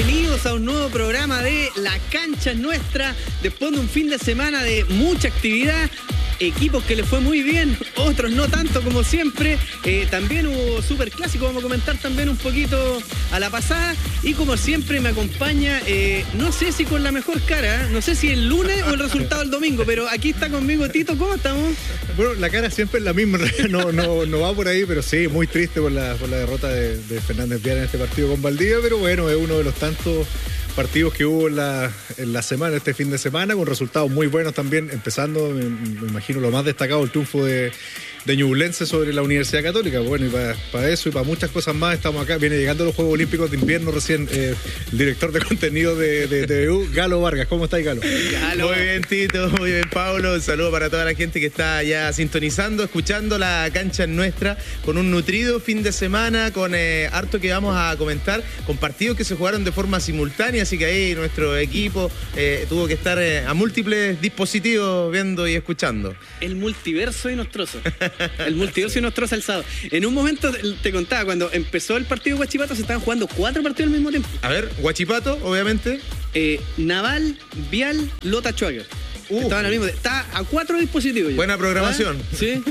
bienvenidos a un nuevo programa de La Cancha es Nuestra. Después de un fin de semana de mucha actividad, equipos que les fue muy bien, otros no tanto como siempre. También hubo superclásico, vamos a comentar también un poquito a la pasada. Y como siempre me acompaña, no sé si con la mejor cara, no sé si el lunes o el resultado el domingo, pero aquí está conmigo Tito. ¿Cómo estamos? Bueno, la cara siempre es la misma, no va por ahí, pero sí, muy triste por la derrota de Fernández Vial en este partido con Valdivia, pero bueno, es uno de los tantos partidos que hubo en la semana, este fin de semana, con resultados muy buenos también, empezando, me imagino, lo más destacado, el triunfo de Ñublense sobre la Universidad Católica. Bueno, y para eso y para muchas cosas más estamos acá. Viene llegando los Juegos Olímpicos de Invierno recién el director de contenido de TVU, Galo Vargas. ¿Cómo estáis, Galo? Muy bien, Tito, muy bien, Pablo. Un saludo para toda la gente que está ya sintonizando, escuchando La Cancha es Nuestra, con un nutrido fin de semana, con harto que vamos a comentar, con partidos que se jugaron de forma simultánea, así que ahí nuestro equipo tuvo que estar a múltiples dispositivos viendo y escuchando. El multiverso y nostroso. El multiverso y nostroso el sábado. En un momento te contaba, cuando empezó el partido de Huachipato se estaban jugando 4 partidos al mismo tiempo. A ver, Huachipato, obviamente. Naval, Vial, Lota Schwager. Estaban al mismo tiempo. Está a 4 dispositivos. Buena programación. ¿Ah? Sí.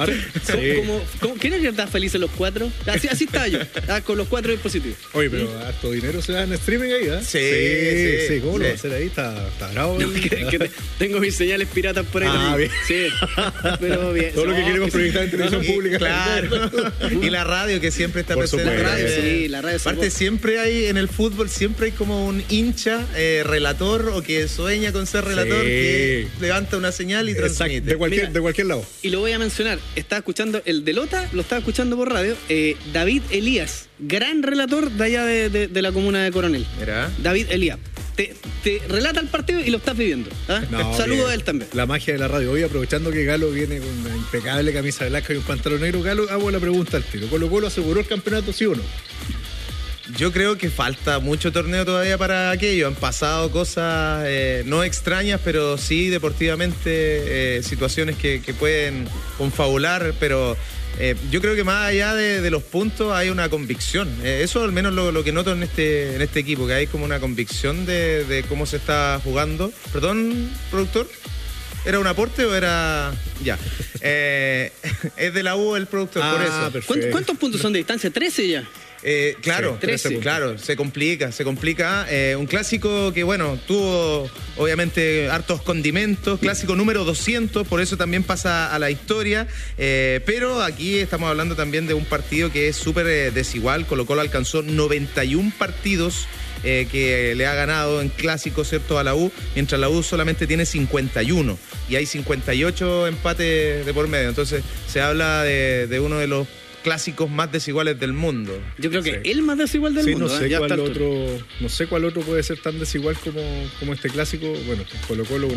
¿Quién es que está feliz en los 4? Así estaba yo, con los 4 dispositivos. Oye, pero harto dinero se da en streaming ahí, ¿eh? Sí. ¿Cómo lo va a hacer ahí? Está bravo. No, tengo mis señales piratas por ahí. Bien. Sí, pero bien. Todo lo que queremos proyectar en televisión pública. Claro. Y la radio, que siempre está presente. La radio, sí, la radio. Aparte, siempre hay, en el fútbol, siempre hay como un hincha, relator, o que sueña con ser relator, que levanta una señal y transmite. De cualquier lado. Y lo voy a mencionar. Estaba escuchando el de Lota, lo estaba escuchando por radio. David Elías, gran relator de allá de la comuna de Coronel. Mirá. David Elías. Te relata el partido y lo estás viviendo. Saludo a él también. La magia de la radio. Hoy, aprovechando que Galo viene con una impecable camisa blanca y un pantalón negro, Galo, hago la pregunta al tiro. ¿Colo-Colo aseguró el campeonato, sí o no? Yo creo que falta mucho torneo todavía para aquello. Han pasado cosas no extrañas, pero sí deportivamente situaciones que pueden confabular, pero yo creo que más allá de los puntos hay una convicción. Eso al menos lo que noto en este equipo, que hay como una convicción de cómo se está jugando. Perdón, productor. ¿Era un aporte o era...? Ya. Es de la U el productor, por eso. Perfecto. ¿Cuántos puntos son de distancia? 13 ya. Claro, sí, 13. Claro, se complica. Un clásico que, bueno, tuvo obviamente hartos condimentos, clásico número 200, por eso también pasa a la historia, pero aquí estamos hablando también de un partido que es súper desigual. Colo-Colo alcanzó 91 partidos que le ha ganado en clásico, ¿cierto?, a la U, mientras la U solamente tiene 51 y hay 58 empates de por medio. Entonces se habla de uno de los clásicos más desiguales del mundo. Yo creo que el más desigual del mundo. No sé cuál otro puede ser tan desigual como este clásico. Bueno, Colo-Colo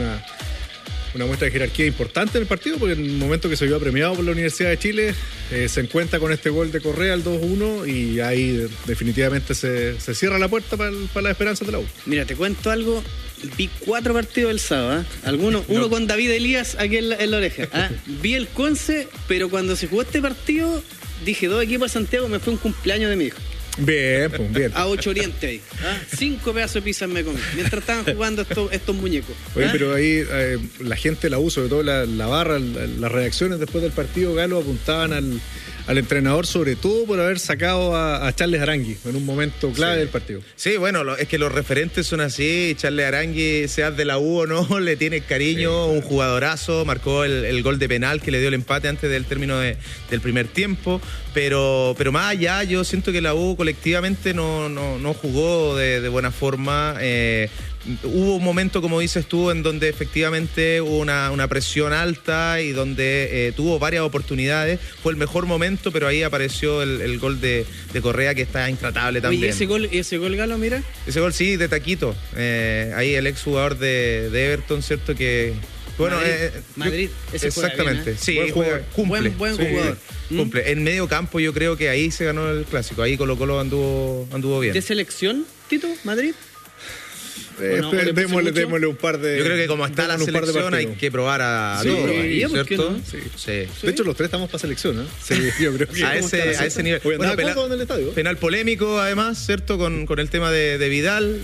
una muestra de jerarquía importante en el partido, porque en el momento que se vio premiado por la Universidad de Chile, se encuentra con este gol de Correa al 2-1 y ahí definitivamente se cierra la puerta para las esperanzas de la U. Mira, te cuento algo. Vi 4 partidos el sábado, uno con David Elías aquí en la oreja. Vi el Conce, pero cuando se jugó este partido dije 2 equipos de Santiago, me fue un cumpleaños de mi hijo. Bien, pues bien. A 8 Oriente ahí. 5 pedazos de pizza me comí mientras estaban jugando estos muñecos. Oye, pero ahí la gente la usa, sobre todo la barra, las reacciones después del partido, Galo, apuntaban al entrenador, sobre todo por haber sacado a Charles Arangui en un momento clave del partido. Sí, bueno, es que los referentes son así. Charles Arangui, seas de la U o no, le tiene cariño, un jugadorazo, marcó el gol de penal que le dio el empate antes del término del primer tiempo, pero más allá yo siento que la U colectivamente no jugó de buena forma. Hubo un momento, como dices tú, en donde efectivamente hubo una presión alta y donde tuvo varias oportunidades. Fue el mejor momento, pero ahí apareció el gol de Correa, que está intratable también. ¿Y ese gol, Galo, mira? Ese gol sí, de taquito. Ahí el exjugador de Everton, ¿cierto? Que... Bueno, Madrid, ese exactamente, juega bien, sí, cumple. Buen jugador. Cumple. En medio campo yo creo que ahí se ganó el clásico. Ahí Colo-Colo anduvo bien. ¿De selección, Tito, Madrid? Démosle un par de. Yo creo que como está la selección hay que probar a todos, ¿cierto? No? Sí. De hecho, los tres estamos para selección, ¿eh? Sí, yo creo que a ese nivel. Bueno, en el estadio. Penal polémico, además, ¿cierto? Con el tema de Vidal.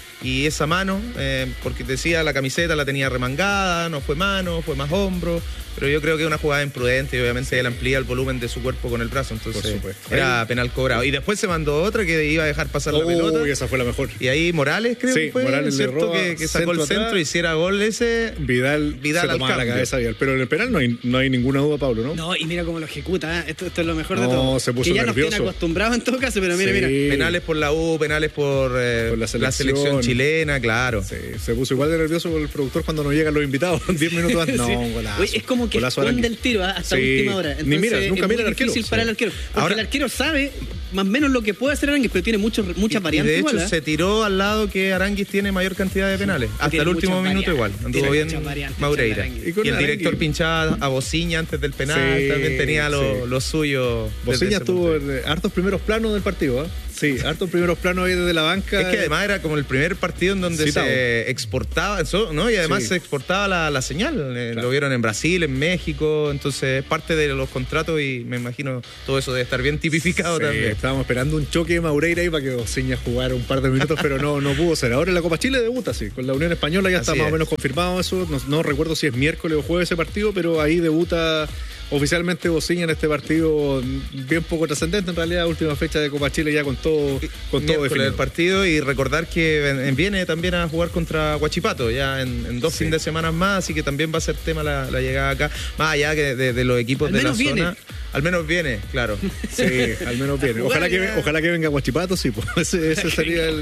Y esa mano, porque decía la camiseta la tenía remangada, no fue mano, fue más hombro, pero yo creo que es una jugada imprudente y obviamente él amplía el volumen de su cuerpo con el brazo, entonces era penal cobrado. Y después se mandó otra que iba a dejar pasar la pelota. Uy, esa fue la mejor. Y ahí Morales, creo que fue, Morales ¿cierto? Que sacó el centro y hiciera gol ese. Vidal se tomaba la cabeza Vidal. Pero en el penal no hay ninguna duda, Pablo, ¿no? No, y mira cómo lo ejecuta, esto es lo mejor de todo. Se puso que ya nervioso. nos tiene acostumbrados en todo caso, pero mira. Penales por la U, penales por la selección chilena, claro. Sí, se puso igual de nervioso con el productor cuando no llegan los invitados 10 minutos antes. No, un golazo. Oye, es como que esconde el tiro hasta última hora. Entonces, nunca mira al arquero. Es difícil para el arquero. Porque el arquero sabe más o menos lo que puede hacer Aranguis, pero tiene muchas variantes. De hecho, se tiró al lado que Aranguis tiene mayor cantidad de penales. Hasta el último minuto igual. Anduvo bien Maureira. Y el director pinchaba a Bociña antes del penal. También tenía lo suyo. Bociña estuvo en hartos primeros planos del partido, ¿eh? Sí, hartos primeros planos ahí desde la banca. Es que además era como el primer partido en donde se exportaba eso, ¿no? Y además se exportaba la señal. Claro. Lo vieron en Brasil, en México, entonces es parte de los contratos y me imagino todo eso debe estar bien tipificado también. Estábamos esperando un choque de Maureira ahí para que Bociña jugara un par de minutos, pero no pudo ser. Ahora en la Copa Chile debuta, sí, con la Unión Española ya está más o menos confirmado eso. No recuerdo si es miércoles o jueves ese partido, pero ahí debuta oficialmente Bociña en este partido bien poco trascendente en realidad, última fecha de Copa Chile ya con todo definido. El partido, y recordar que viene también a jugar contra Huachipato ya en 2 fines de semana más, así que también va a ser tema la llegada acá, más allá que de los equipos de la zona. Al menos viene, claro. Sí, al menos viene. Ojalá que venga Huachipato, sí, pues ese sería el.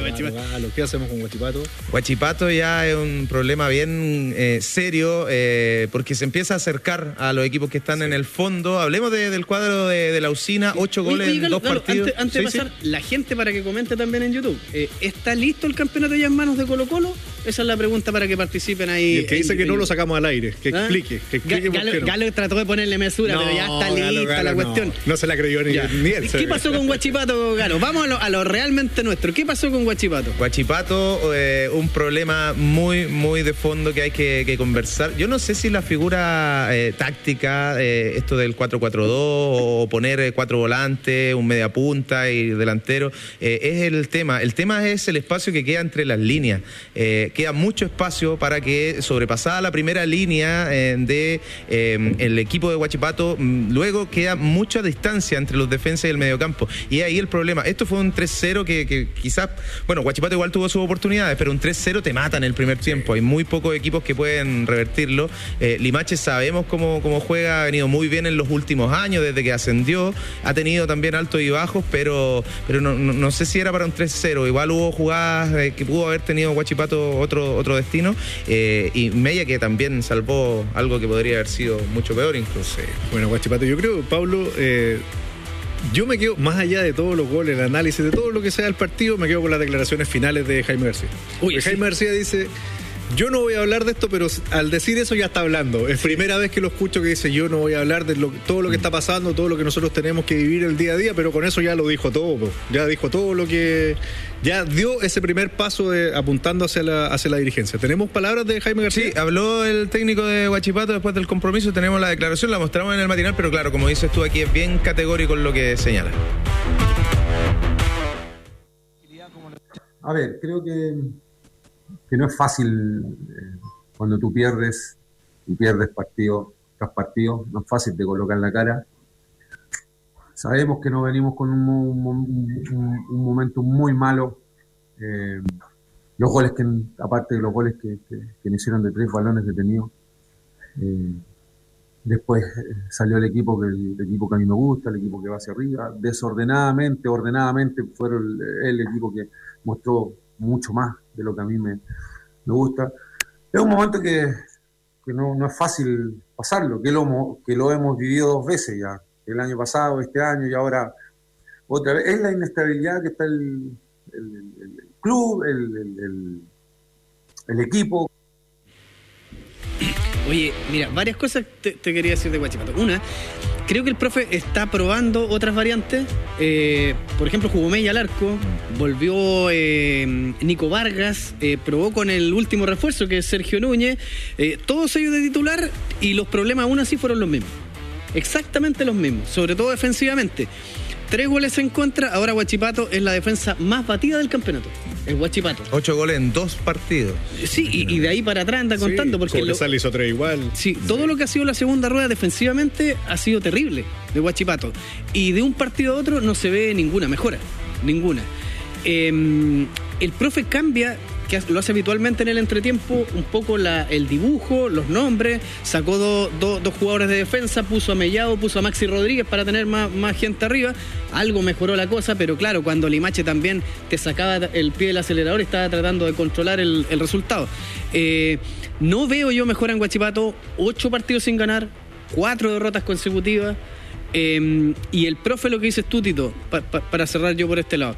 ¿Qué hacemos con Huachipato? Huachipato ya es un problema bien serio, porque se empieza a acercar a los equipos que están en el fondo. Hablemos del cuadro de la Usina, 8 goles en 2 partidos. Antes de pasar, la gente para que comente también en YouTube, ¿está listo el campeonato ya en manos de Colo-Colo? Esa es la pregunta para que participen ahí. Y el que dice que no lo sacamos al aire, que explique por qué no. Galo trató de ponerle mesura, pero ya está lista la cuestión. No se la creyó ni él. ¿Qué pasó con Huachipato, Galo? Vamos a lo realmente nuestro. ¿Qué pasó con Huachipato? Huachipato, un problema muy, muy de fondo que hay que conversar. Yo no sé si la figura táctica, esto del 4-4-2 o poner 4 volantes, un media punta y delantero, es el tema. El tema es el espacio que queda entre las líneas. Queda mucho espacio para que, sobrepasada la primera línea el equipo de Huachipato, luego queda mucha distancia entre los defensas y el mediocampo. Y ahí el problema. Esto fue un 3-0 que quizás, bueno, Huachipato igual tuvo sus oportunidades, pero un 3-0 te mata en el primer tiempo. Hay muy pocos equipos que pueden revertirlo. Limache sabemos cómo juega, ha venido muy bien en los últimos años, desde que ascendió. Ha tenido también altos y bajos, pero no sé si era para un 3-0. Igual hubo jugadas que pudo haber tenido Huachipato otro destino. Y Mella, que también salvó algo que podría haber sido mucho peor incluso. Bueno, Huachipato, yo creo, Pablo, yo me quedo, más allá de todos los goles, el análisis de todo lo que sea el partido, me quedo con las declaraciones finales de Jaime García. Jaime García dice: yo no voy a hablar de esto, pero al decir eso ya está hablando. Es primera vez que lo escucho que dice: yo no voy a hablar de todo lo que está pasando, todo lo que nosotros tenemos que vivir el día a día, pero con eso ya lo dijo todo. Ya dijo todo lo que... Ya dio ese primer paso apuntando hacia la dirigencia. ¿Tenemos palabras de Jaime García? Sí, habló el técnico de Huachipato después del compromiso. Tenemos la declaración, la mostramos en el matinal, pero claro, como dices tú, aquí es bien categórico en lo que señala. A ver, creo que no es fácil cuando tú pierdes partido tras partido, no es fácil de colocar la cara. Sabemos que nos venimos con un momento muy malo. Los goles aparte de los goles que me hicieron de 3 balones detenidos, después salió el equipo que a mí me gusta, el equipo que va hacia arriba, ordenadamente fueron el equipo que mostró mucho más de lo que a mí me gusta. Es un momento que no es fácil pasarlo, que lo hemos vivido 2 veces ya, el año pasado, este año y ahora otra vez. Es la inestabilidad que está el club, el equipo. Oye, mira, varias cosas te quería decir de Huachipato. Una, creo que el profe está probando otras variantes. Por ejemplo, jugó Mella al arco, volvió Nico Vargas, probó con el último refuerzo, que es Sergio Núñez. Todos ellos de titular, y los problemas aún así fueron los mismos. Exactamente los mismos, sobre todo defensivamente. 3 goles en contra. Ahora Huachipato es la defensa más batida del campeonato. El Huachipato. 8 goles en 2 partidos. Sí, y de ahí para atrás anda contando. Porque Cobresal hizo 3 igual. Sí, todo lo que ha sido la segunda rueda defensivamente ha sido terrible de Huachipato. Y de un partido a otro no se ve ninguna mejora. Ninguna. El profe cambia, que lo hace habitualmente en el entretiempo, un poco el dibujo, los nombres. Sacó dos jugadores de defensa, puso a Mellado, puso a Maxi Rodríguez para tener más gente arriba. Algo mejoró la cosa, pero claro, cuando Limache también te sacaba el pie del acelerador, estaba tratando de controlar el resultado. No veo yo mejora en Huachipato. 8 partidos sin ganar, 4 derrotas consecutivas. Y el profe, lo que dices tú, Tito, para cerrar yo por este lado,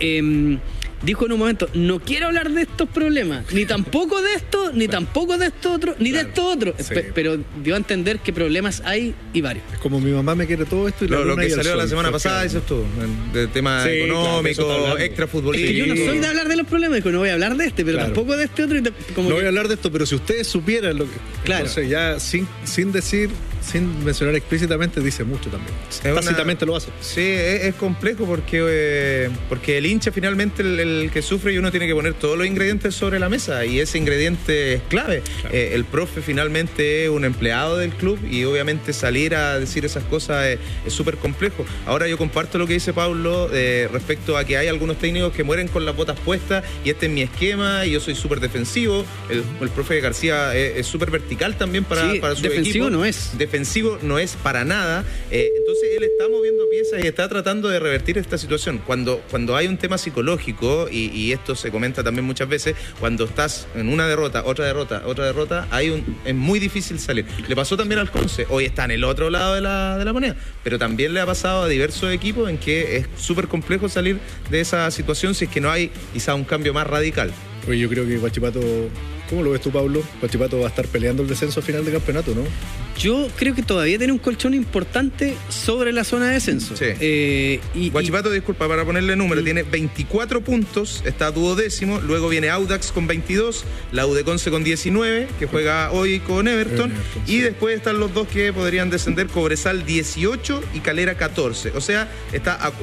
dijo en un momento: no quiero hablar de estos problemas, ni tampoco de esto, ni tampoco de esto otro, ni de esto otro. Sí. Pero dio a entender que problemas hay, y varios. Es como mi mamá me quiere todo esto y lo que salió la semana pasada, dices tú, de tema económico, extra futbolístico. Es que yo no soy de hablar de los problemas, digo, no voy a hablar de este, pero tampoco de este otro. No voy a hablar de esto, pero si ustedes supieran lo que... Claro. Entonces ya sin decir, sin mencionar explícitamente, dice mucho también. Tácitamente lo hace. Sí, es complejo porque el hincha finalmente el que sufre, y uno tiene que poner todos los ingredientes sobre la mesa, y ese ingrediente es clave. Claro. El profe finalmente es un empleado del club, y obviamente salir a decir esas cosas es súper complejo. Ahora yo comparto lo que dice Pablo respecto a que hay algunos técnicos que mueren con las botas puestas, y este es mi esquema, y yo soy súper defensivo. El profe García es súper vertical también para su defensivo equipo. Defensivo no es para nada. Entonces él está moviendo piezas y está tratando de revertir esta situación. Cuando hay un tema psicológico, y esto se comenta también muchas veces, cuando estás en una derrota, otra derrota, es muy difícil salir. Le pasó también al Conce, hoy está en el otro lado de la moneda, pero también le ha pasado a diversos equipos en que es súper complejo salir de esa situación si es que no hay quizá un cambio más radical. Oye, yo creo que Huachipato, ¿cómo lo ves tú, Pablo? Huachipato va a estar peleando el descenso final de campeonato, ¿no? Yo creo que todavía tiene un colchón importante sobre la zona de descenso. Sí. Huachipato, disculpa, para ponerle número, tiene 24 puntos, está 12º, luego viene Audax con 22, la U de Conce con 19, que juega hoy con Everton, y después están los dos que podrían descender, Cobresal 18 y Calera 14. O sea, está a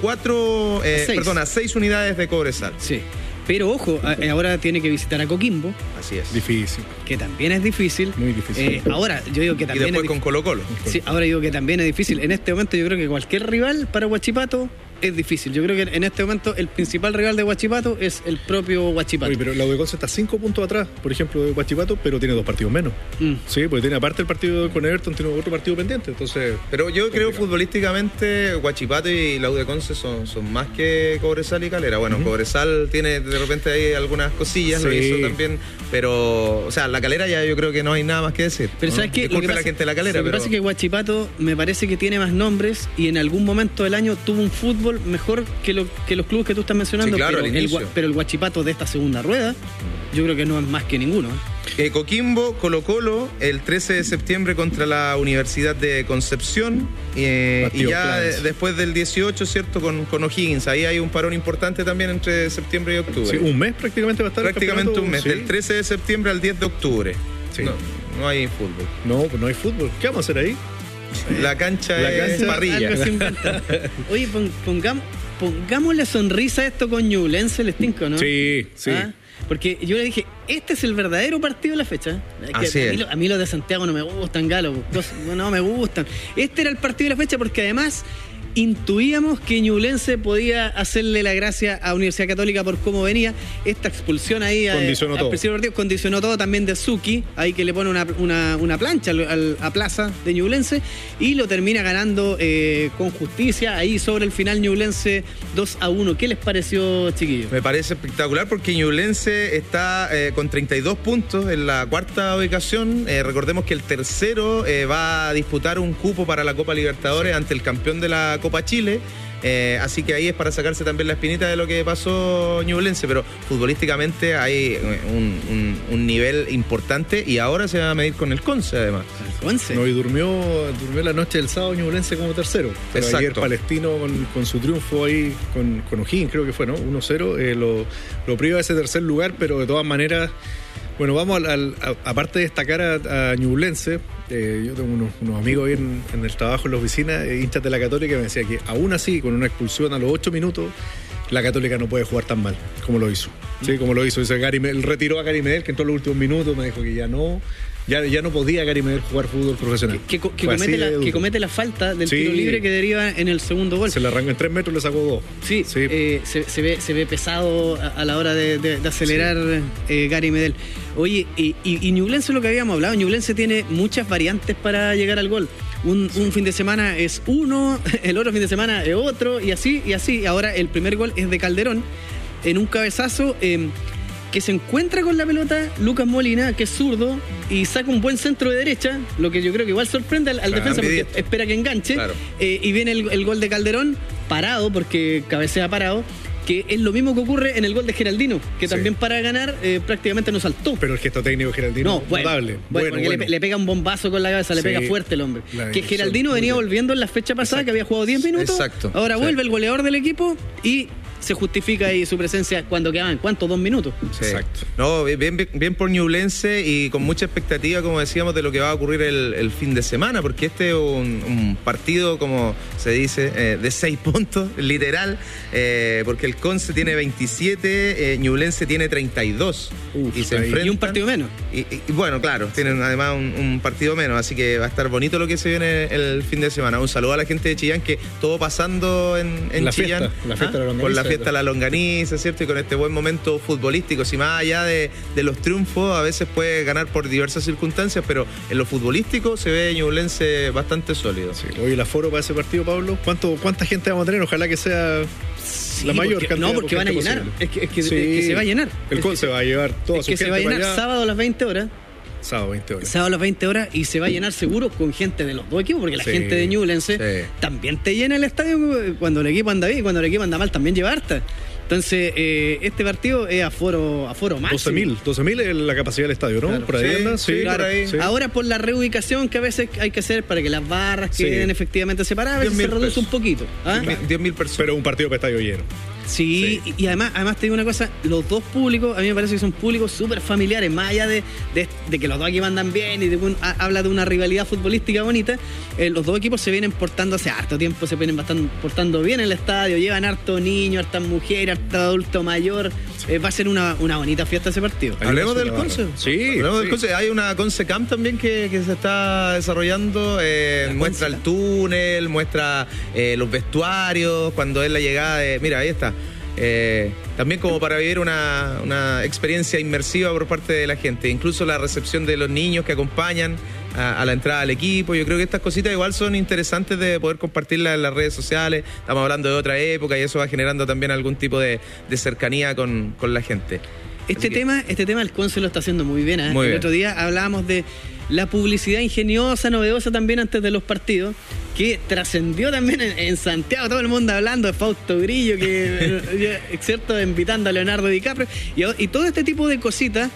6 unidades de Cobresal. Sí. Pero ojo, ahora tiene que visitar a Coquimbo. Así es. Difícil. Que también es difícil. Muy difícil. Ahora, yo digo que también. Y después con Colo-Colo. Sí, ahora digo que también es difícil. En este momento yo creo que cualquier rival para Huachipato es difícil. Yo creo que en este momento el principal rival de Huachipato es el propio Huachipato. Oye, pero la U de Conce está 5 puntos atrás, por ejemplo, de Huachipato, pero tiene 2 partidos menos. Sí, porque tiene, aparte el partido con Everton, tiene otro partido pendiente. Entonces, pero yo creo futbolísticamente Huachipato y la U de Conce son más que Cobresal y Calera. Bueno, Cobresal tiene de repente ahí algunas cosillas, lo hizo también, pero, o sea, la Calera ya yo creo que no hay nada más que decir. Pero ¿sabes qué? Disculpe la gente de la Calera, lo que pasa es que Huachipato me parece que tiene más nombres, y en algún momento del año tuvo un fútbol mejor que los clubes que tú estás mencionando. Sí, claro, pero el Huachipato de esta segunda rueda, yo creo que no es más que ninguno. Coquimbo, Colo-Colo, el 13 de septiembre contra la Universidad de Concepción, y ya después del 18, ¿cierto? Con O'Higgins. Ahí hay un parón importante también entre septiembre y octubre. Sí, un mes prácticamente va a estar. Prácticamente un mes, del 13 de septiembre al 10 de octubre. Sí. No hay fútbol. No, pues no hay fútbol. ¿Qué vamos a hacer ahí? La cancha es parrilla. Oye, pongámosle sonrisa a esto con Ñublense, el Estinco, ¿no? Sí. ¿Ah? Porque yo le dije, este es el verdadero partido de la fecha. A mí los de Santiago no me gustan, Galo. No me gustan. Este era el partido de la fecha porque además intuíamos que Ñublense podía hacerle la gracia a Universidad Católica por cómo venía. Esta expulsión ahí al principio del partido condicionó todo, también de Suki, ahí que le pone una plancha a Plaza de Ñublense, y lo termina ganando con justicia. Ahí sobre el final Ñublense 2-1. ¿Qué les pareció, chiquillos? Me parece espectacular porque Ñublense está con 32 puntos en la cuarta ubicación. Recordemos que el tercero va a disputar un cupo para la Copa Libertadores ante el campeón de la Copa Chile. así que ahí es para sacarse también la espinita de lo que pasó Ñublense, pero futbolísticamente hay un nivel importante y ahora se va a medir con el Conce además. ¿El Conce? No, y durmió la noche del sábado Ñublense como tercero. Pero Exacto. ayer Palestino con su triunfo ahí con O'Higgins, creo que fue, ¿no? 1-0, lo priva de ese tercer lugar, pero de todas maneras, bueno, vamos aparte de destacar a Ñublense, yo tengo unos amigos ahí en el trabajo, en la oficina, hinchas de la Católica, me decía que aún así, con una expulsión a los 8 minutos, la Católica no puede jugar tan mal como lo hizo. Sí, como lo hizo. Dice Gary Medel, retiró a Gary Medel, que entró en los últimos minutos, me dijo que ya no podía Gary Medel jugar fútbol profesional. Que comete la falta del tiro libre que deriva en el segundo gol. Se le arrancó en 3 metros, le sacó 2. Sí. Se ve pesado a la hora de acelerar Gary Medel. Oye, y Ñublense, lo que habíamos hablado, Ñublense tiene muchas variantes para llegar al gol. Un fin de semana es uno, el otro fin de semana es otro, y así. Ahora el primer gol es de Calderón, en un cabezazo que se encuentra con la pelota Lucas Molina, que es zurdo, y saca un buen centro de derecha, lo que yo creo que igual sorprende al defensa, porque espera que enganche, claro. Y viene el gol de Calderón, parado, porque cabecea parado, que es lo mismo que ocurre en el gol de Geraldino, que también para ganar prácticamente no saltó. Pero el gesto técnico de Geraldino notable. Bueno. Le pega un bombazo con la cabeza, le pega fuerte el hombre. Que Geraldino venía volviendo en la fecha pasada, que había jugado 10 minutos. Exacto. Ahora vuelve el goleador del equipo y se justifica ahí su presencia cuando quedaban, ¿cuánto? 2 minutos. Sí. Exacto. No, bien por Ñublense y con mucha expectativa, como decíamos, de lo que va a ocurrir el fin de semana, porque este es un partido, como se dice, de 6 puntos, literal, porque el Conce tiene 27, Ñublense tiene 32. Y se enfrentan. Y un partido menos. Y bueno, claro, tienen además un partido menos, así que va a estar bonito lo que se viene el fin de semana. Un saludo a la gente de Chillán, que todo pasando en Chillán. La fiesta de la con la fiesta de la longaniza, ¿cierto? Y con este buen momento futbolístico. Si más allá de los triunfos, a veces puede ganar por diversas circunstancias, pero en lo futbolístico se ve Ñublense bastante sólido. Sí. Oye, el aforo para ese partido, Pablo, ¿cuánta gente vamos a tener? Ojalá que sea la mayor cantidad. No, porque van a llenar. Es que se va a llenar. El Conce va a llevar toda su gente. Se va a llenar sábado a las 20 horas. Sábado 20 horas. Sábado a las 20 horas, y se va a llenar seguro con gente de los dos equipos, porque la gente de Ñublense también te llena el estadio cuando el equipo anda bien, y cuando el equipo anda mal también lleva harta. Entonces, este partido es aforo máximo. 12.000 es la capacidad del estadio, ¿no? Claro. Por ahí anda, claro. Por ahí. Sí. Ahora, por la reubicación que a veces hay que hacer para que las barras queden efectivamente separadas, a veces se reduce un poquito. 10.000 personas. Pero un partido para estadio lleno. Sí, y además te digo una cosa, los dos públicos, a mí me parece que son públicos súper familiares, más allá de que los dos equipos andan bien y habla de una rivalidad futbolística bonita, los dos equipos se vienen portando hace harto tiempo, se vienen portando bien en el estadio, llevan harto niño, hartas mujeres, harto adulto mayor, va a ser una bonita fiesta ese partido. Hablemos del Conce. Sí. Hablemos del Conce. Hay una Conce Camp también que se está desarrollando, muestra el túnel, muestra los vestuarios, cuando es la llegada de... Mira, ahí está. También como para vivir una experiencia inmersiva por parte de la gente, incluso la recepción de los niños que acompañan a la entrada al equipo. Yo creo que estas cositas igual son interesantes de poder compartirlas en las redes sociales. Estamos hablando de otra época y eso va generando también algún tipo de cercanía con la gente. Este tema el Conce lo está haciendo muy bien, ¿eh? El otro día hablábamos de la publicidad ingeniosa, novedosa también antes de los partidos, que trascendió también en Santiago, todo el mundo hablando de Fausto Grillo, que ¿cierto? Invitando a Leonardo DiCaprio, y todo este tipo de cositas.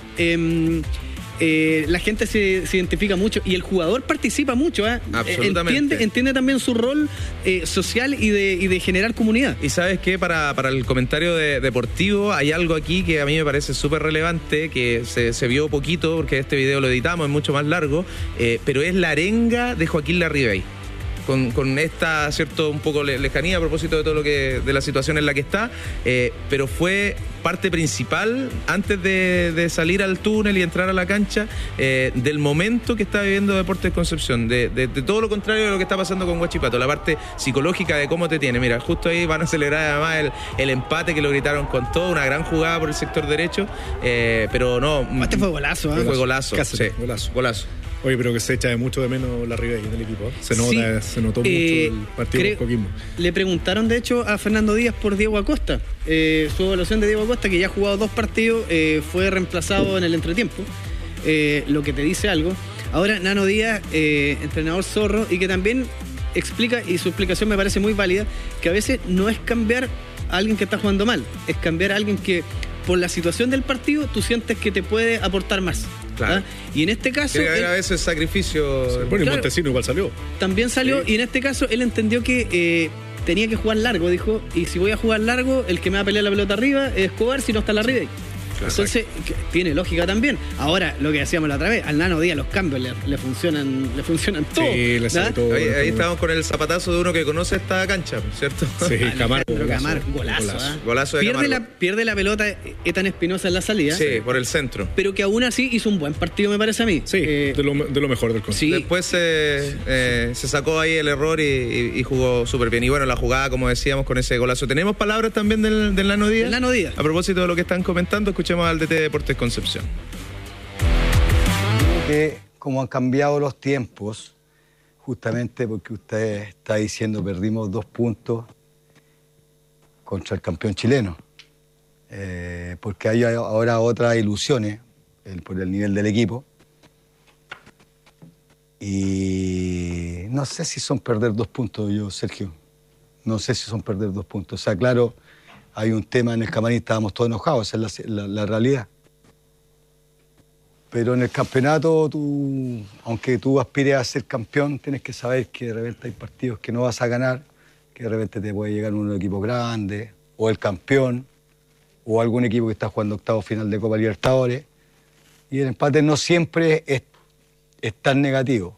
La gente se identifica mucho y el jugador participa mucho, ¿eh? Absolutamente. Entiende también su rol social y de generar comunidad. Y sabes qué, para el comentario deportivo hay algo aquí que a mí me parece súper relevante, que se vio poquito porque este video lo editamos, es mucho más largo, pero es la arenga de Joaquín Larribey. Con esta, cierto, un poco lejanía a propósito de todo lo que de la situación en la que está, pero fue parte principal antes de salir al túnel y entrar a la cancha, del momento que está viviendo Deportes Concepción, de todo lo contrario de lo que está pasando con Huachipato, la parte psicológica de cómo te tiene. Mira, justo ahí van a celebrar además el empate, que lo gritaron con todo, una gran jugada por el sector derecho, pero no. Este fue golazo, ¿eh? Fue golazo. Casi, golazo. Oye, pero que se echa de mucho de menos Larribey en el equipo. Se notó mucho el partido con Coquimbo. Le preguntaron, de hecho, a Fernando Díaz por Diego Acosta. Su evaluación de Diego Acosta, que ya ha jugado 2 partidos, fue reemplazado en el entretiempo. Lo que te dice algo. Ahora, Nano Díaz, entrenador zorro, y que también explica, y su explicación me parece muy válida, que a veces no es cambiar a alguien que está jugando mal, es cambiar a alguien que por la situación del partido tú sientes que te puede aportar más. Claro. ¿Ah? Y en este caso... Tiene que haber a veces sacrificio. Sí, bueno, y Claro. Montesino igual salió. También salió, Sí. y en este caso él entendió que tenía que jugar largo, dijo, y si voy a jugar largo, el que me va a pelear la pelota arriba es Escobar, si no está la arriba. Entonces, tiene lógica también. Ahora, lo que decíamos la otra vez, al Nano Díaz los cambios le funcionan todos. Sí, le sale ¿ah? todo. Ahí estamos con el zapatazo de uno que conoce esta cancha, ¿cierto? Sí, Camargo. Pero Camargo, golazo. ¿ah? Golazo de Camargo. Pierde la pelota Ethan Espinosa en la salida. Sí, por el centro. Pero que aún así hizo un buen partido, me parece a mí. Sí, de lo mejor del concepto. Sí. Después se sacó ahí el error y jugó súper bien. Y bueno, la jugada, como decíamos, con ese golazo. ¿Tenemos palabras también del Nano Díaz? El Nano Díaz. A propósito de lo que están comentando, escuchemos al DT de Deportes Concepción. Creo que como han cambiado los tiempos, justamente porque usted está diciendo perdimos 2 puntos contra el campeón chileno, porque hay ahora otras ilusiones por el nivel del equipo. Y no sé si son perder 2 puntos yo, Sergio. No sé si son perder 2 puntos. O sea, claro, hay un tema en el camarín, estábamos todos enojados, esa es la realidad. Pero en el campeonato, aunque tú aspires a ser campeón, tienes que saber que de repente hay partidos que no vas a ganar, que de repente te puede llegar un equipo grande, o el campeón, o algún equipo que está jugando octavo final de Copa Libertadores. Y el empate no siempre es tan negativo.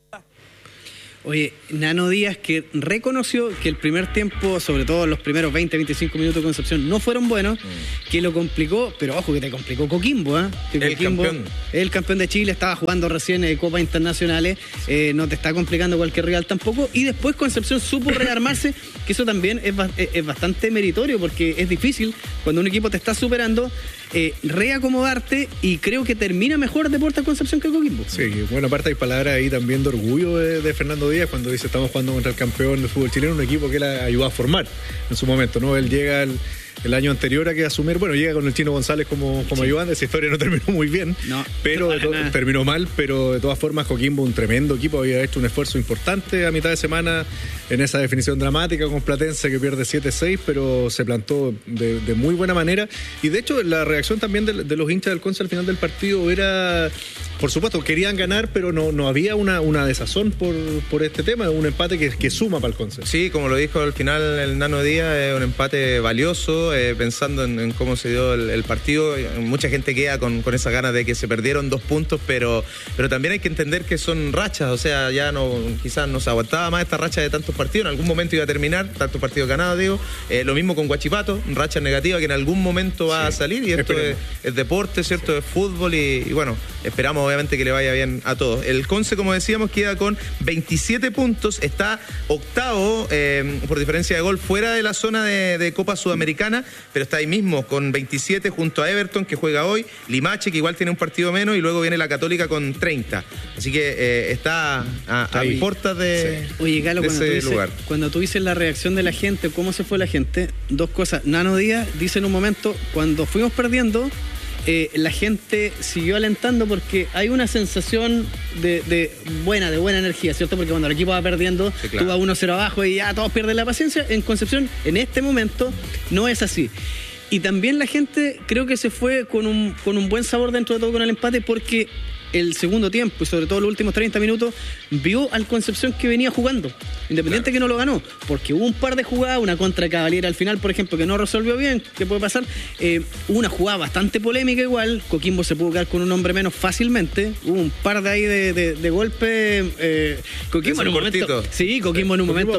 Oye, Nano Díaz, que reconoció que el primer tiempo, sobre todo los primeros 20, 25 minutos de Concepción, no fueron buenos, que lo complicó, pero ojo que te complicó Coquimbo, ¿eh? Que El Coquimbo, campeón. el campeón de Chile, estaba jugando recién Copas Internacionales, no te está complicando cualquier rival tampoco, y después Concepción supo rearmarse, que eso también es bastante meritorio, porque es difícil cuando un equipo te está superando, reacomodarte, y creo que termina mejor Deportes Concepción que Coquimbo. Sí, bueno, aparte hay palabras ahí también de orgullo de Fernando Díaz cuando dice estamos jugando contra el campeón del fútbol chileno, un equipo que él ayudó a formar en su momento, ¿no? Él llega el año anterior a que asumir, bueno, llega con el Chino González como ayudante, esa historia no terminó muy bien, No, pero nada. terminó mal, pero de todas formas Coquimbo, un tremendo equipo, había hecho un esfuerzo importante a mitad de semana en esa definición dramática con Platense que pierde 7-6, pero se plantó de muy buena manera, y de hecho la reacción también de los hinchas del Conce al final del partido era, por supuesto, querían ganar, pero no había una desazón por este tema, un empate que suma para el Conce. Sí, como lo dijo al final el Nano Díaz, es un empate valioso, pensando en cómo se dio el partido. Mucha gente queda con esas ganas de que se perdieron 2 puntos, pero también hay que entender que son rachas, o sea, ya quizás no se aguantaba más esta racha de tantos partidos, en algún momento iba a terminar, tantos partidos ganados, digo. Lo mismo con Huachipato, racha negativa que en algún momento va a salir, y esto es deporte, ¿cierto? Es fútbol, y bueno, esperamos obviamente que le vaya bien a todos. El Conce, como decíamos, queda con 27 puntos, está octavo por diferencia de gol fuera de la zona de Copa Sudamericana, pero está ahí mismo con 27 junto a Everton, que juega hoy, Limache, que igual tiene un partido menos, y luego viene la Católica con 30. Así que está a puertas de, Oye, Galo, de ese lugar. cuando tú dices la reacción de la gente, cómo se fue la gente, 2 cosas. Nano Díaz dice en un momento, cuando fuimos perdiendo, la gente siguió alentando porque hay una sensación de buena energía, ¿cierto? Porque cuando el equipo va perdiendo, sí, claro, tú vas 1-0 abajo y ya todos pierden la paciencia. En Concepción, en este momento, no es así. Y también la gente creo que se fue con un buen sabor dentro de todo con el empate, porque el segundo tiempo y sobre todo los últimos 30 minutos vio al Concepción que venía jugando, independiente, claro, que no lo ganó, porque hubo un par de jugadas, una contra Cavaliera al final, por ejemplo, que no resolvió bien, que puede pasar, una jugada bastante polémica igual, Coquimbo se pudo quedar con un hombre menos fácilmente, hubo un par de ahí de golpes, Coquimbo en un momento, sí, Coquimbo en un momento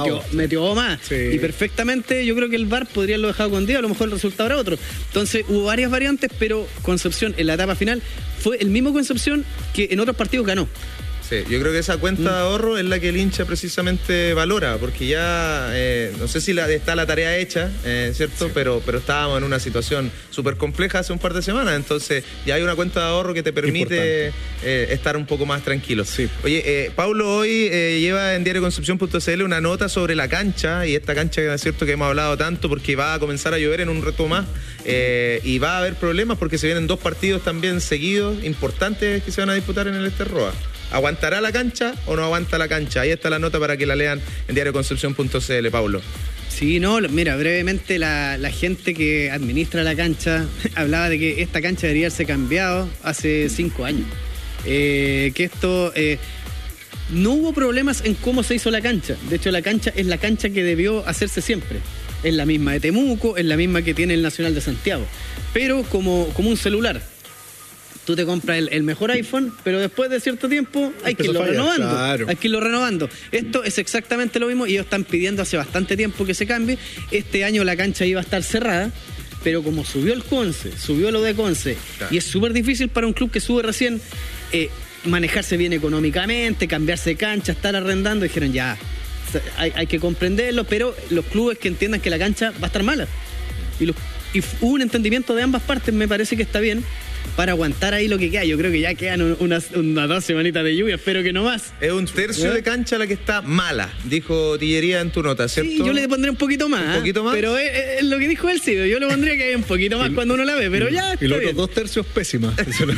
metió más, sí, y perfectamente yo creo que el VAR podría haberlo dejado con 10, a lo mejor el resultado era otro. Entonces hubo varias variantes, pero Concepción en la etapa final fue el mismo Concepción que en otros partidos ganó. Sí, yo creo que esa cuenta de ahorro es la que el hincha precisamente valora, porque ya no sé si está la tarea hecha, ¿cierto? Sí. Pero estábamos en una situación súper compleja hace un par de semanas, entonces ya hay una cuenta de ahorro que te permite estar un poco más tranquilo. Sí. Oye, Paulo hoy lleva en diarioconcepción.cl una nota sobre la cancha, y esta cancha, es cierto que hemos hablado tanto, porque va a comenzar a llover en un rato más, y va a haber problemas porque se vienen 2 partidos también seguidos importantes que se van a disputar en el Esterroa. ¿Aguantará la cancha o no aguanta la cancha? Ahí está la nota para que la lean en diarioconcepcion.cl, Paulo. Sí, no, mira, brevemente la gente que administra la cancha hablaba de que esta cancha debería haberse cambiado hace 5 años. Que esto... no hubo problemas en cómo se hizo la cancha. De hecho, la cancha es la cancha que debió hacerse siempre. Es la misma de Temuco, es la misma que tiene el Nacional de Santiago. Pero como un celular. Tú te compras el mejor iPhone, pero después de cierto tiempo hay que irlo renovando. Claro. Hay que irlo renovando. Esto es exactamente lo mismo y ellos están pidiendo hace bastante tiempo que se cambie. Este año la cancha iba a estar cerrada, pero como subió el Conce, subió lo de Conce, claro, y es súper difícil para un club que sube recién manejarse bien económicamente, cambiarse de cancha, estar arrendando, dijeron ya, hay que comprenderlo, pero los clubes que entiendan que la cancha va a estar mala. Y hubo un entendimiento de ambas partes, me parece que está bien, para aguantar ahí lo que queda. Yo creo que ya quedan unas 2 semanitas de lluvia, espero que no más. Es un tercio de cancha la que está mala, dijo Tillería en tu nota, ¿cierto? Sí, yo le pondré un poquito más. ¿Un poquito más? Pero es lo que dijo él, sí, yo le pondría que hay un poquito más cuando uno la ve, pero ya está. Y los otros 2 tercios pésimas.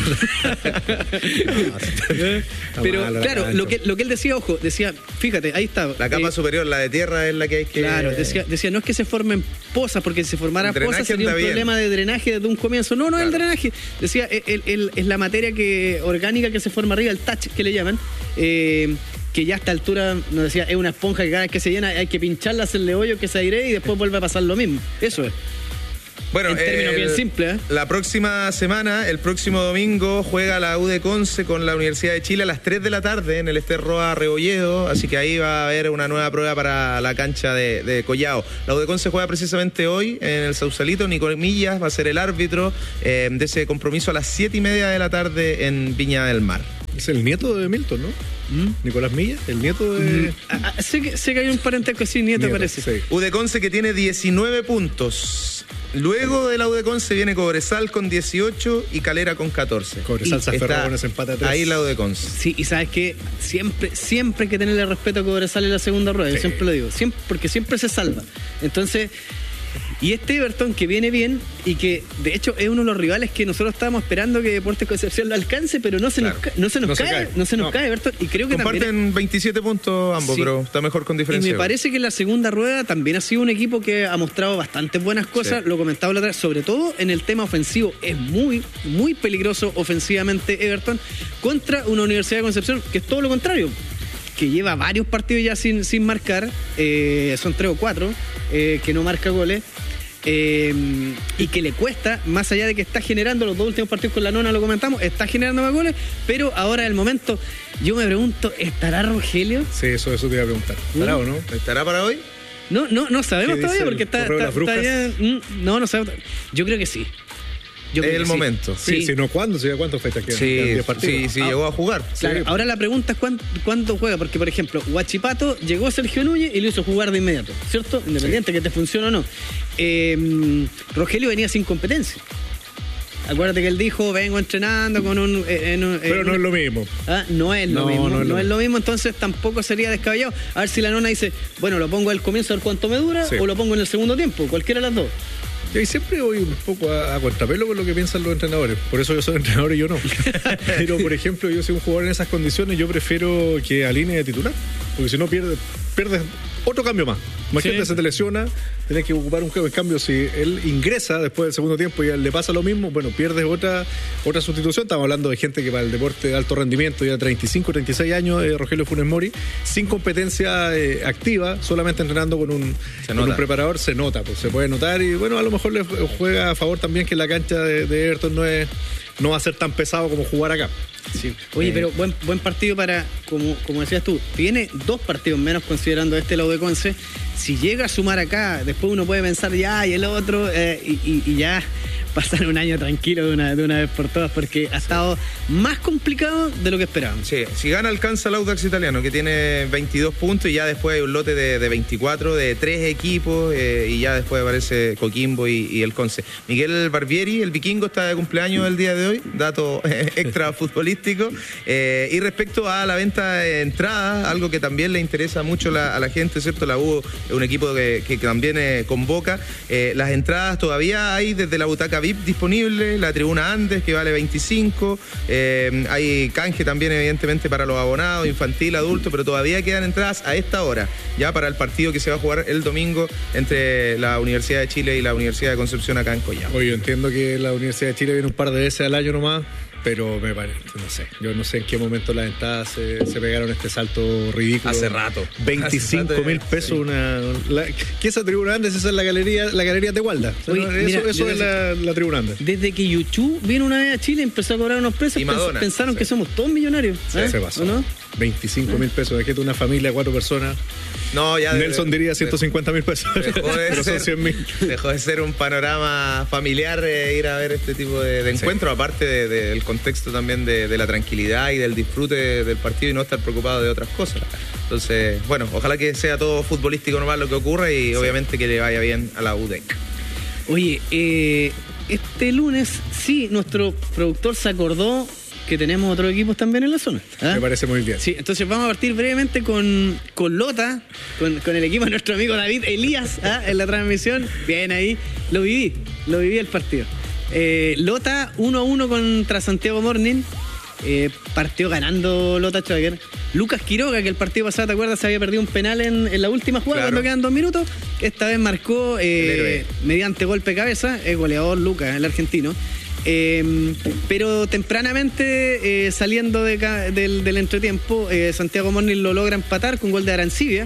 Pero claro, lo que él decía, ojo, decía, fíjate, ahí está. La capa superior, la de tierra, es la que hay que... Claro, decía no es que se formen pozas, porque si se formaran pozas sería un problema de drenaje desde un comienzo. No, claro, el drenaje. Decía, es la materia orgánica que se forma arriba, el touch que le llaman, que ya a esta altura, nos decía, es una esponja que cada vez que se llena hay que pincharla, hacerle hoyo, que se airee y después vuelve a pasar lo mismo. Eso es. Bueno, en términos bien simples, la próxima semana, el próximo domingo, juega la U de Conce con la Universidad de Chile a las 3 de la tarde en el Ester Roa Rebolledo, así que ahí va a haber una nueva prueba para la cancha de Collao. La U de Conce juega precisamente hoy en el Sausalito. Nico Millas va a ser el árbitro de ese compromiso a las 7:30 de la tarde en Viña del Mar. Es el nieto de Milton, ¿no? Nicolás Millas, el nieto de... Sé que hay un parentesco así, nieto parece. Sí. U de Conce que tiene 19 puntos. Luego de la U de Conce viene Cobresal con 18 y Calera con 14. Cobresal se aferró con ese empate a 3. Ahí la U de Conce. Sí, y sabes que siempre hay que tenerle respeto a Cobresal en la segunda rueda. Sí. Yo siempre lo digo, porque siempre se salva. Entonces, y este Everton que viene bien y que de hecho es uno de los rivales que nosotros estábamos esperando que Deportes Concepción lo alcance, pero no se nos cae Everton, y creo que comparten también 27 puntos ambos, sí, pero está mejor con diferencia. Y me parece que en la segunda rueda también ha sido un equipo que ha mostrado bastantes buenas cosas, sí, lo comentaba la otra vez, sobre todo en el tema ofensivo. Es muy, muy peligroso ofensivamente Everton contra una Universidad de Concepción que es todo lo contrario, que lleva varios partidos ya sin marcar, son 3 o 4 que no marca goles. Y que le cuesta, más allá de que está generando los 2 últimos partidos con la nona, lo comentamos, está generando más goles, pero ahora es el momento. Yo me pregunto, ¿estará Rogelio? Sí, eso te iba a preguntar. ¿Estará o no? ¿Estará para hoy? No sabemos todavía, porque está ya, no sabemos. Yo creo que sí. Es el momento. Sí, no, ¿cuándo? ¿Cuántas fechas quedan? Sí, llegó a jugar. Claro, sí. Ahora la pregunta es cuándo juega, porque por ejemplo, Huachipato llegó Sergio Núñez y lo hizo jugar de inmediato, ¿cierto? Independiente que te funcione o no. Rogelio venía sin competencia. Acuérdate que él dijo, vengo entrenando con un... pero no es lo mismo. No es lo mismo, entonces tampoco sería descabellado. A ver si la nona dice, bueno, lo pongo al comienzo a ver cuánto me dura, o lo pongo en el segundo tiempo, cualquiera de las dos. Y siempre voy un poco a contrapelo con lo que piensan los entrenadores. Por eso yo soy entrenador y yo no. Pero, por ejemplo, yo soy un jugador en esas condiciones, yo prefiero que alinee de titular. Porque si no pierdes otro cambio más. Imagínate, se te lesiona, tenés que ocupar un cambio. En cambio, si él ingresa después del segundo tiempo y a él le pasa lo mismo, bueno, pierdes otra sustitución. Estamos hablando de gente que para el deporte de alto rendimiento, ya 35, 36 años, Rogelio Funes Mori, sin competencia activa, solamente entrenando con un preparador, se nota, pues se puede notar. Y bueno, a lo mejor le juega a favor también que la cancha de Everton no va a ser tan pesado como jugar acá. Sí. Oye, pero buen partido para, como decías tú, tiene 2 partidos menos considerando la U de Conce. Si llega a sumar acá, después uno puede pensar ya y el otro, y ya pasar un año tranquilo de una vez por todas, porque ha estado más complicado de lo que esperábamos. Sí, si gana alcanza el Audax Italiano, que tiene 22 puntos, y ya después hay un lote de 24, de 3 equipos, y ya después aparece Coquimbo y el Conce. Miguel Barbieri, el vikingo, está de cumpleaños el día de hoy, dato extra futbolístico. futbolístico. Y respecto a la venta de entradas, algo que también le interesa mucho a la gente, ¿cierto? La U es un equipo que también convoca. Las entradas todavía hay desde la butaca VIP disponible, la tribuna Andes que vale 25, hay canje también evidentemente para los abonados, infantil, adulto, pero todavía quedan entradas a esta hora, ya para el partido que se va a jugar el domingo entre la Universidad de Chile y la Universidad de Concepción acá en Collao. Oye, yo entiendo que la Universidad de Chile viene un par de veces al año nomás, pero me parece, no sé, yo no sé en qué momento las entradas se pegaron este salto ridículo. Hace rato. 25.000 pesos sí. ¿Qué es esa tribuna Andes? Esa es la galería de Gualda. Oye, mira, eso es la tribuna Andes. Desde que YouTube vino una vez a Chile, empezó a cobrar unos precios, Y Madonna, pensaron que somos todos millonarios. Se pasó. ¿No? 25.000 pesos. Es que una familia de 4 personas. No, ya Nelson diría 150.000 pesos. Pero son 100.000. Dejó de ser un panorama familiar ir a ver este tipo de encuentros, aparte del contexto también de la tranquilidad y del disfrute del partido y no estar preocupado de otras cosas. Entonces, bueno, ojalá que sea todo futbolístico normal lo que ocurra y obviamente que le vaya bien a la UDEC. Oye, este lunes, sí, nuestro productor se acordó que tenemos otros equipos también en la zona. Me parece muy bien. Sí, entonces vamos a partir brevemente con Lota, con el equipo de nuestro amigo David Elías en la transmisión. Bien ahí, lo viví el partido. Lota 1-1 contra Santiago Morning. Partió ganando Lota Schwager. Lucas Quiroga, que el partido pasado, ¿te acuerdas? Se había perdido un penal en la última jugada, claro, cuando quedan 2 minutos. Esta vez marcó mediante golpe de cabeza. Es goleador Lucas, el argentino. Pero tempranamente, saliendo del entretiempo, Santiago Morning lo logra empatar con gol de Arancibia.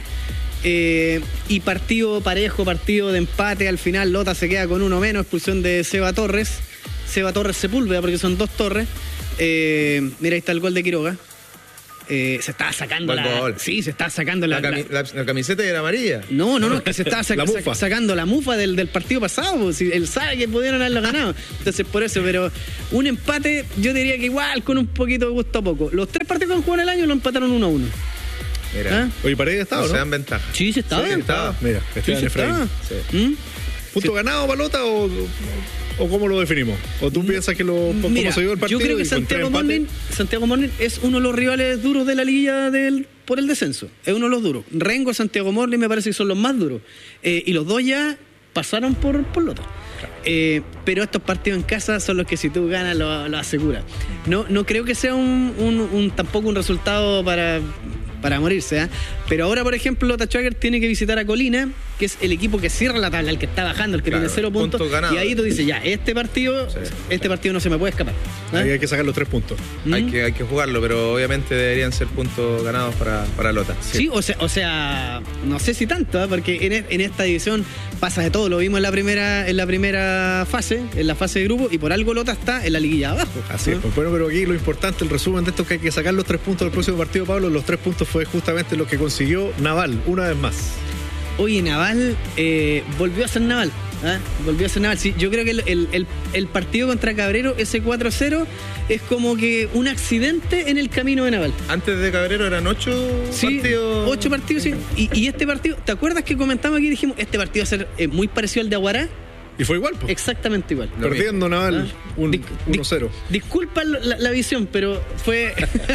Y partido parejo, partido de empate. Al final Lota se queda con 1 menos, expulsión de Seba Torres Sepúlveda, porque son 2 Torres. Mira, ahí está el gol de Quiroga. Se estaba sacando se estaba sacando la camiseta era amarilla. No, que se estaba sacando la mufa del partido pasado, pues, él sabe que pudieron haberlo ganado. Entonces por eso, pero un empate yo diría que igual con un poquito de gusto a poco. Los 3 partidos que han jugado en el año lo empataron 1-1. Mira. Oye, Paredes estaba, ¿no? Se dan ventaja. Sí, se estaba. Mira, Esteban Efraín. ¿Punto ganado, Palota, o cómo lo definimos? ¿O tú piensas que cómo se dio el partido? Yo creo que Santiago Morning es uno de los rivales duros de la liguilla por el descenso. Es uno de los duros. Rengo, Santiago Morning me parece que son los más duros. Y los dos ya pasaron por Lota. Pero estos partidos en casa son los que si tú ganas lo aseguras. No creo que sea tampoco un resultado para morirse, ¿eh? Pero ahora, por ejemplo, Lota Schwager tiene que visitar a Colina, que es el equipo que cierra la tabla, el que está bajando, el que tiene 0 puntos. Y ahí tú dices, ya, este partido no se me puede escapar, ¿eh? Ahí hay que sacar los 3 puntos. Hay que jugarlo, pero obviamente deberían ser puntos ganados para Lota. Sí, o sea, no sé si tanto, ¿eh? Porque en esta división pasa de todo. Lo vimos en la primera fase, en la fase de grupo, y por algo Lota está en la liguilla abajo. Así es. Bueno, pero aquí lo importante, el resumen de esto es que hay que sacar los 3 puntos del próximo partido, Pablo. Los 3 puntos fue justamente lo que consiguió Naval, una vez más. Oye, Naval volvió a ser Naval. Volvió a ser Naval. Sí, yo creo que el partido contra Cabrero, ese 4-0, es como que un accidente en el camino de Naval. Antes de Cabrero eran 8 partidos. 8 partidos, sí. Y este partido, ¿te acuerdas que comentamos aquí y dijimos, este partido va a ser muy parecido al de Aguará? Y fue igual, pues. Exactamente igual. Perdiendo Naval 1-0. Disculpa la visión, pero fue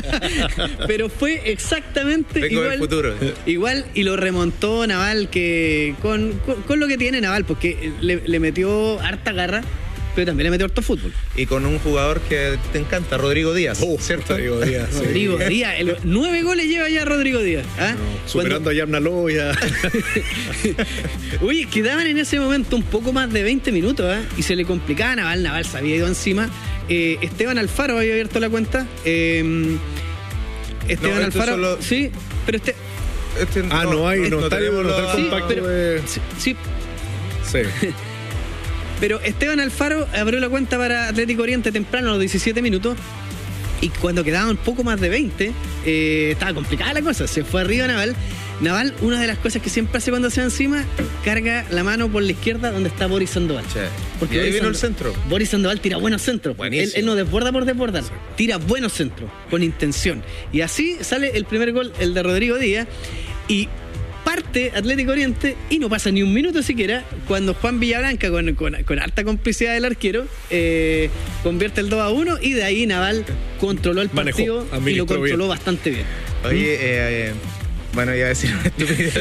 exactamente igual. Del futuro. Igual, y lo remontó Naval, que con lo que tiene Naval, porque le metió harta garra, pero también le metió harto fútbol. Y con un jugador que te encanta, Rodrigo Díaz. ¿Cierto? Rodrigo Díaz. Sí. Rodrigo Díaz. 9 goles lleva ya Rodrigo Díaz. Superando a Yarnaló ya. Oye, quedaban en ese momento un poco más de 20 minutos, y se le complicaba a Naval. Naval se había ido encima. Esteban Alfaro había abierto la cuenta. Esteban Alfaro. Sí, pero no está el compacto. Sí. Pero Esteban Alfaro abrió la cuenta para Atlético Oriente temprano a los 17 minutos. Y cuando quedaban un poco más de 20, estaba complicada la cosa. Se fue arriba Naval. Naval, una de las cosas que siempre hace cuando se va encima, carga la mano por la izquierda donde está Boris Sandoval. Porque ahí vino el centro. Boris Sandoval tira buenos centros. Él no desborda por desbordar. Tira buenos centros, con intención. Y así sale el primer gol, el de Rodrigo Díaz. Y parte Atlético Oriente y no pasa ni un minuto siquiera cuando Juan Villablanca, con alta complicidad del arquero, convierte el 2-1 y de ahí Naval controló el partido y lo controló bastante bien. Oye, bueno, iba a decir una estupidez.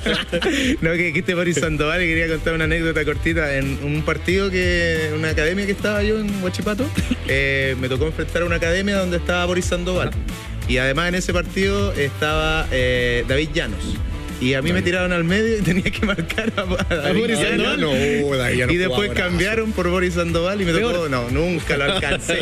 No, que dijiste Boris Sandoval y quería contar una anécdota cortita. En un partido una academia que estaba yo en Huachipato, me tocó enfrentar a una academia donde estaba Boris Sandoval. Y además en ese partido estaba David Llanos. Y a mí me tiraron al medio y tenía que marcar a David Boris Sandoval. No, y después cambiaron por Boris Sandoval y me tocó. No, nunca lo alcancé.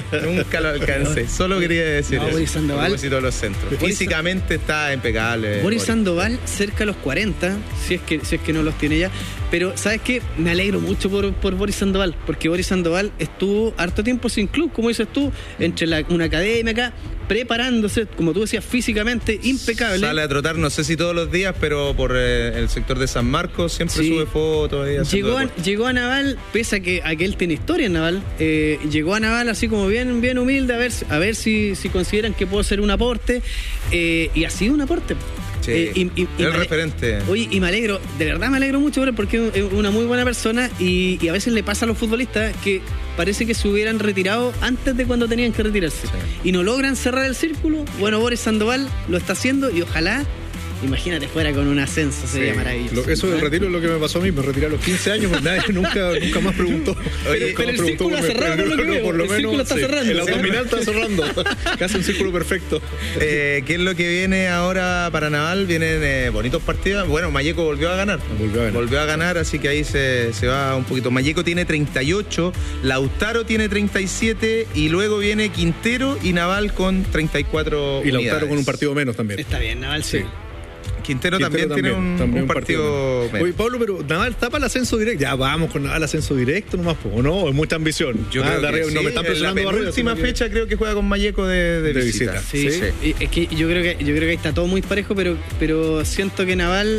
Solo quería decir eso. Boris Sandoval. A todos los centros. Físicamente está impecable. Boris Sandoval cerca a los 40, si es que no los tiene ya. Pero, ¿sabes qué? Me alegro mucho por Boris Sandoval, porque Boris Sandoval estuvo harto tiempo sin club, como dices tú, entre una academia acá, preparándose, como tú decías, físicamente impecable. Sale a trotar, no sé si todos los días, pero por el sector de San Marcos siempre sube fotos. Llegó a Naval, pese a que él tiene historia en Naval, llegó a Naval así como bien humilde, a ver si consideran que puedo ser un aporte, y ha sido un aporte. Sí, el referente. Oye, y de verdad me alegro mucho porque es una muy buena persona y a veces le pasa a los futbolistas que parece que se hubieran retirado antes de cuando tenían que retirarse. Y no logran cerrar el círculo. Bueno, Boris Sandoval lo está haciendo y ojalá, imagínate, fuera con un ascenso, sería maravilloso. Eso del retiro es lo que me pasó a mí, me retiré a los 15 años, pues nadie nunca más preguntó. Pero el círculo ha cerrado, por lo menos. El círculo está cerrando. El abdominal está cerrando. Casi un círculo perfecto. ¿Qué es lo que viene ahora para Naval? Vienen bonitos partidos. Bueno, Malleco volvió a ganar. Volvió a ganar, así que ahí se va un poquito. Malleco tiene 38, Lautaro tiene 37 y luego viene Quintero y Naval con 34 y Lautaro con un partido menos también. Está bien, Naval sí. Quintero también tiene un partido. Oye, Pablo, pero Naval está para el ascenso directo. Ya vamos con Naval ascenso directo nomás, ¿o no? Es mucha ambición. Yo creo que no me están presionando en la última fecha creo que juega con Malleco de visita. Sí. Y es que yo creo que ahí está todo muy parejo, pero siento que Naval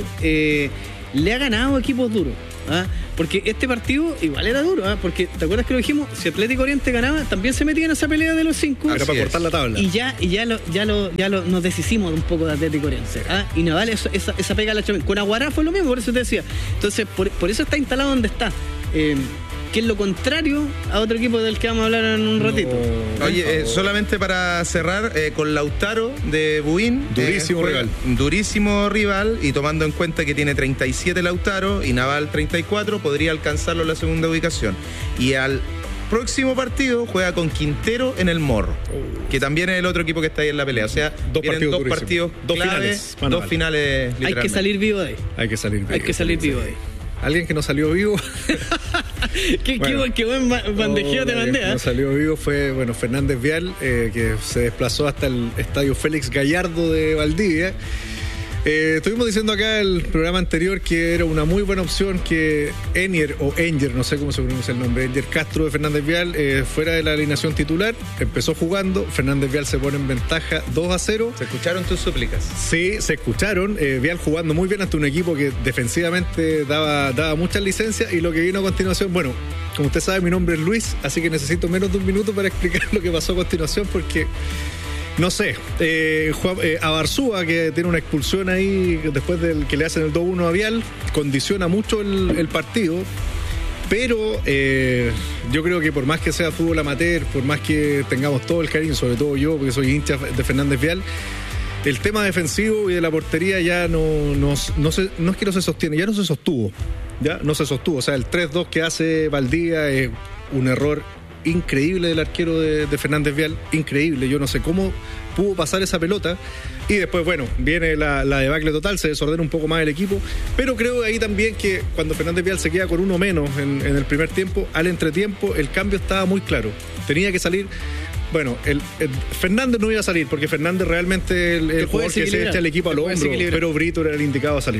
le ha ganado equipos duros. Porque este partido igual era duro, porque ¿te acuerdas que lo dijimos? Si Atlético Oriente ganaba, también se metía en esa pelea de los 5. Era para cortar la tabla. Y ya nos deshicimos un poco de Atlético Oriente. Y Naval esa pega la echó. Con Aguará fue lo mismo, por eso te decía. Entonces, por eso está instalado donde está. Que es lo contrario a otro equipo del que vamos a hablar en un ratito. Oye, solamente para cerrar, con Lautaro de Buin. Durísimo rival, y tomando en cuenta que tiene 37 Lautaro y Naval 34, podría alcanzarlo en la segunda ubicación. Y al próximo partido juega con Quintero en el Morro, que también es el otro equipo que está ahí en la pelea. O sea, vienen dos partidos clave, dos finales. Hay que salir vivo de ahí. Hay que salir vivo de ahí. Alguien que no salió vivo. Qué buen bandejeo te mandé. Que no salió vivo fue Fernández Vial, que se desplazó hasta el estadio Félix Gallardo de Valdivia. Estuvimos diciendo acá el programa anterior que era una muy buena opción que Enger, no sé cómo se pronuncia el nombre, Enger Castro de Fernández Vial, fuera de la alineación titular. Empezó jugando, Fernández Vial se pone en ventaja 2-0. ¿Se escucharon tus súplicas? Sí, se escucharon. Vial jugando muy bien ante un equipo que defensivamente daba muchas licencias, y lo que vino a continuación, bueno, como usted sabe, mi nombre es Luis, así que necesito menos de un minuto para explicar lo que pasó a continuación, porque no sé, Abarzúa, que tiene una expulsión ahí después del que le hacen el 2-1 a Vial, condiciona mucho el partido, pero yo creo que por más que sea fútbol amateur, por más que tengamos todo el cariño, sobre todo yo, porque soy hincha de Fernández Vial, el tema defensivo y de la portería ya no es que no se sostiene, ya no se sostuvo. O sea, el 3-2 que hace Valdivia es un error increíble del arquero de Fernández Vial, increíble. Yo no sé cómo pudo pasar esa pelota, y después, viene la debacle total, se desordena un poco más el equipo, pero creo ahí también que cuando Fernández Vial se queda con uno menos en el primer tiempo, al entretiempo el cambio estaba muy claro, tenía que salir. Fernández no iba a salir, porque Fernández realmente el jugador que se echa el equipo al hombro, pero Brito era el indicado a salir.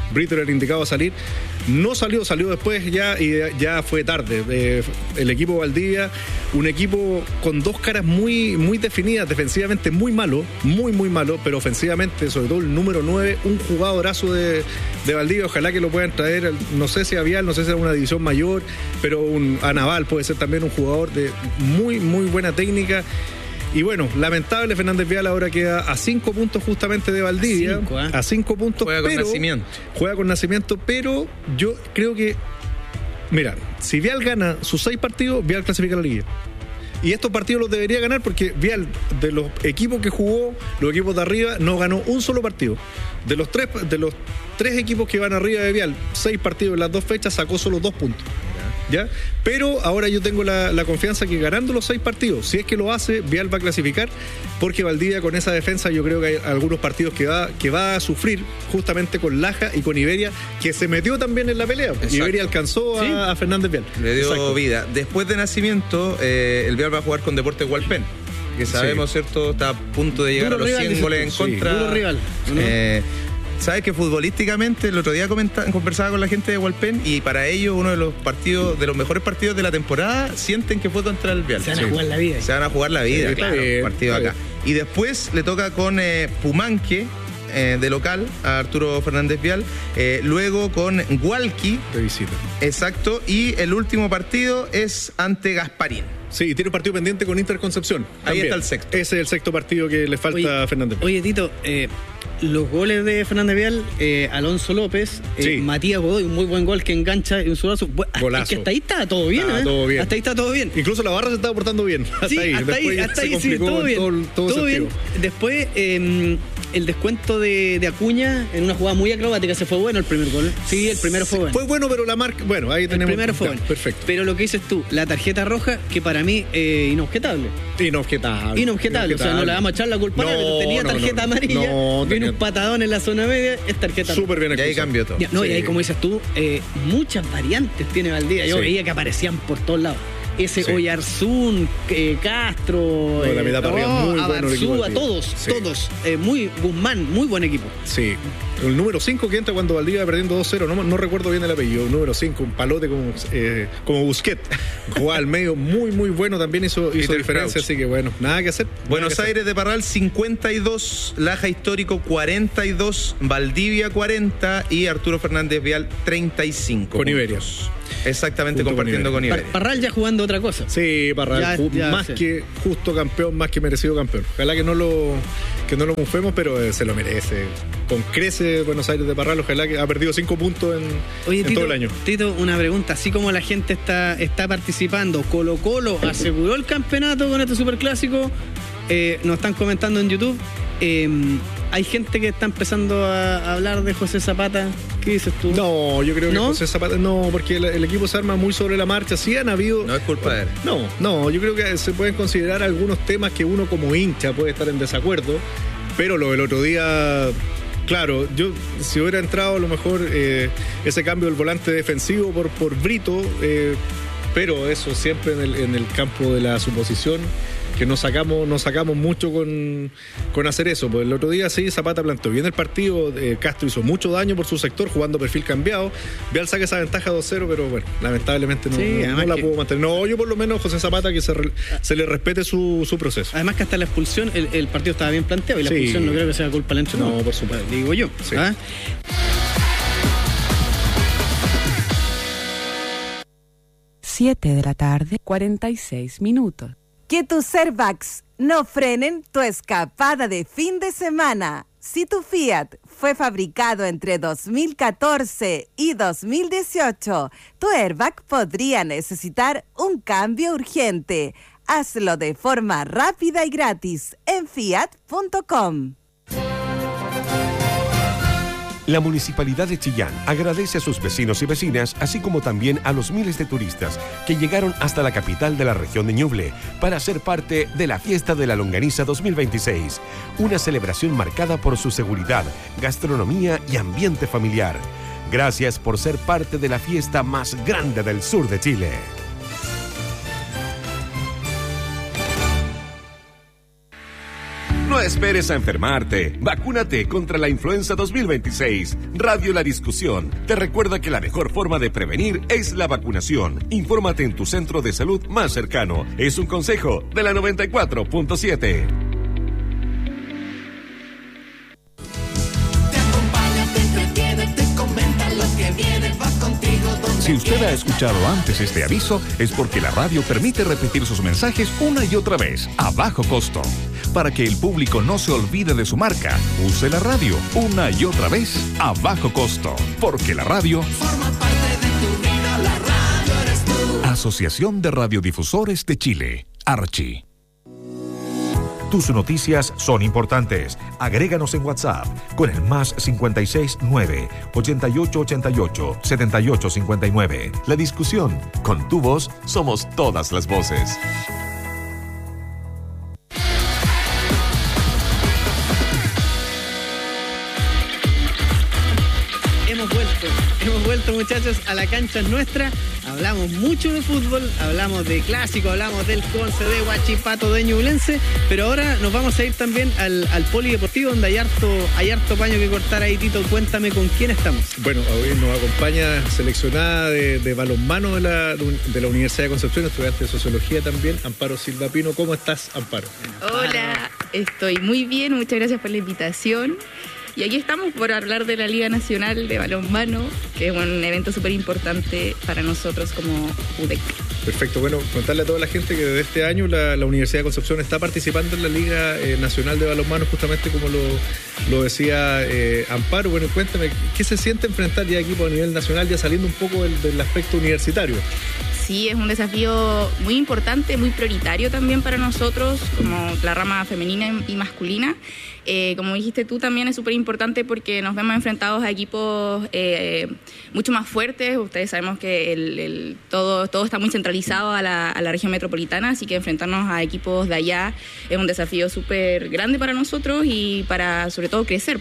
No salió después ya fue tarde. El equipo Valdivia, un equipo con dos caras muy, muy definidas, defensivamente muy malo, pero ofensivamente, sobre todo el número 9, un jugadorazo de Valdivia. Ojalá que lo puedan traer, no sé si a Vial, no sé si a una división mayor, pero a Naval puede ser también un jugador de muy, muy buena técnica. Y bueno, lamentable, Fernández Vial ahora queda a 5 puntos justamente de Valdivia. A 5 puntos, juega con Nacimiento. Juega con Nacimiento, pero yo creo que, mira, si Vial gana sus 6 partidos, Vial clasifica a la Liga. Y estos partidos los debería ganar porque Vial, de los equipos que jugó, los equipos de arriba, no ganó un solo partido. De los tres equipos que van arriba de Vial, 6 partidos en las 2 fechas, sacó solo 2 puntos. ¿Ya? Pero ahora yo tengo la confianza que ganando los 6 partidos, si es que lo hace, Vial va a clasificar, porque Valdivia con esa defensa yo creo que hay algunos partidos que va a sufrir justamente con Laja y con Iberia, que se metió también en la pelea. Exacto. Iberia alcanzó a Fernández Vial. Le dio vida. Después de Nacimiento, el Vial va a jugar con Deportes Hualpén, que sabemos, ¿cierto? Está a punto de llegar a los 100 goles en contra. Duro rival. Sabes que futbolísticamente el otro día conversaba con la gente de Hualpén y para ellos uno de los partidos, de los mejores partidos de la temporada, sienten que fue contra el Vial. Se van a jugar la vida. Se van a jugar la vida, claro, partido acá. Y después le toca con Pumanque de local a Arturo Fernández Vial, luego con Hualqui de visita. Exacto, y el último partido es ante Gasparín. Sí, tiene un partido pendiente con Interconcepción. Ahí está el sexto. Ese es el sexto partido que le falta a Fernández Vial. Oye, Tito, los goles de Fernández Vial, Alonso López, Matías Godoy, un muy buen gol que engancha en su brazo. Golazo. Es que hasta ahí está todo bien, todo bien. Hasta ahí está todo bien. Incluso la barra se estaba portando bien. Hasta ahí sí, todo bien. Todo bien. Después, el descuento de Acuña en una jugada muy acrobática, se fue bueno el primer gol. Sí, el primero fue bueno. Fue bueno, pero la marca, bueno, ahí tenemos. El primero fue bueno. Perfecto. Pero lo que dices tú, la tarjeta roja, que para mí inobjetable. Inobjetable. O sea, no le vamos a echar la culpa, pero tenía tarjeta amarilla, viene un patadón en la zona media, es tarjeta roja. Súper bien expulsado. Y ahí cambió todo. Y ahí, como dices tú, muchas variantes tiene Valdivia. Yo veía que aparecían por todos lados. Ese Oyarzún, Castro, la mitad para arriba, muy bueno el equipo. Todos. Muy Guzmán, muy buen equipo. Sí. El número 5 que entra cuando Valdivia va perdiendo 2-0, no recuerdo bien el apellido. El número 5, un palote como Busquets. Jugaba al medio muy, muy bueno, también hizo diferencia, así que bueno, nada que hacer. Buenos Aires de Parral 52, Laja Histórico 42, Valdivia 40 y Arturo Fernández Vial 35. Con Iberia. Exactamente, compartiendo con Iberia. Parral ya jugando otra cosa. Sí, Parral, más que justo campeón, más que merecido campeón. Ojalá que no lo mufemos, pero se lo merece. Con crece Buenos Aires de Parral, ojalá que ha perdido 5 puntos en todo el año. Tito, una pregunta, así como la gente está participando, Colo-Colo aseguró el campeonato con este superclásico, nos están comentando en YouTube, hay gente que está empezando a hablar de José Zapata. ¿Qué dices tú? No, yo creo que José Zapata no, porque el equipo se arma muy sobre la marcha. Sí han habido... No es culpa de él. No, yo creo que se pueden considerar algunos temas que uno como hincha puede estar en desacuerdo, pero lo del otro día... Claro, yo si hubiera entrado a lo mejor ese cambio del volante defensivo por Brito, pero eso siempre en el campo de la suposición, que nos sacamos mucho con hacer eso. Pues el otro día sí, Zapata planteó bien el partido, Castro hizo mucho daño por su sector jugando perfil cambiado, Vial saca esa ventaja 2-0, pero bueno, lamentablemente no la pudo mantener. No, yo por lo menos José Zapata que se le respete su proceso. Además que hasta la expulsión, el partido estaba bien planteado y la expulsión no creo que sea culpa del entrenador. No, por supuesto. Digo yo. Sí. 7 de la tarde, 46 minutos. Que tus airbags no frenen tu escapada de fin de semana. Si tu Fiat fue fabricado entre 2014 y 2018, tu airbag podría necesitar un cambio urgente. Hazlo de forma rápida y gratis en fiat.com. La Municipalidad de Chillán agradece a sus vecinos y vecinas, así como también a los miles de turistas que llegaron hasta la capital de la región de Ñuble para ser parte de la Fiesta de la Longaniza 2026, una celebración marcada por su seguridad, gastronomía y ambiente familiar. Gracias por ser parte de la fiesta más grande del sur de Chile. No esperes a enfermarte. Vacúnate contra la influenza 2026. Radio La Discusión te recuerda que la mejor forma de prevenir es la vacunación. Infórmate en tu centro de salud más cercano. Es un consejo de la 94.7. Te acompaña, te entretiene, te comenta lo que viene. Va contigo donde Si usted ha escuchado antes este aviso, es porque la radio permite repetir sus mensajes una y otra vez, a bajo costo. Para que el público no se olvide de su marca, use la radio una y otra vez, a bajo costo. Porque la radio forma parte de tu vida, la radio eres tú. Asociación de Radiodifusores de Chile, Archi. Tus noticias son importantes. Agréganos en WhatsApp con el +56 9 8888 7859. La discusión. Con tu voz somos todas las voces. Hemos vuelto, muchachos, a la cancha nuestra. Hablamos mucho de fútbol, hablamos de clásico, hablamos del Conce, de Huachipato, de Ñublense, pero ahora nos vamos a ir también al polideportivo, donde hay harto paño que cortar ahí. Tito, cuéntame con quién estamos. Bueno, hoy nos acompaña seleccionada de balonmano de la Universidad de Concepción, estudiante de Sociología también, Amparo Silva Pino. ¿Cómo estás, Amparo? Hola, estoy muy bien, muchas gracias por la invitación. Y aquí estamos por hablar de la Liga Nacional de Balonmano, que es un evento súper importante para nosotros como UDEC. Perfecto, bueno, contarle a toda la gente que desde este año la Universidad de Concepción está participando en la Liga Nacional de Balonmano, justamente como lo decía Amparo. Bueno, cuéntame, ¿qué se siente enfrentar ya equipos a nivel nacional, ya saliendo un poco del aspecto universitario? Sí, es un desafío muy importante, muy prioritario también para nosotros, como la rama femenina y masculina. Como dijiste tú, también es súper importante porque nos vemos enfrentados a equipos mucho más fuertes. Ustedes sabemos que todo está muy centralizado a la región metropolitana, así que enfrentarnos a equipos de allá es un desafío súper grande para nosotros y para, sobre todo, crecer,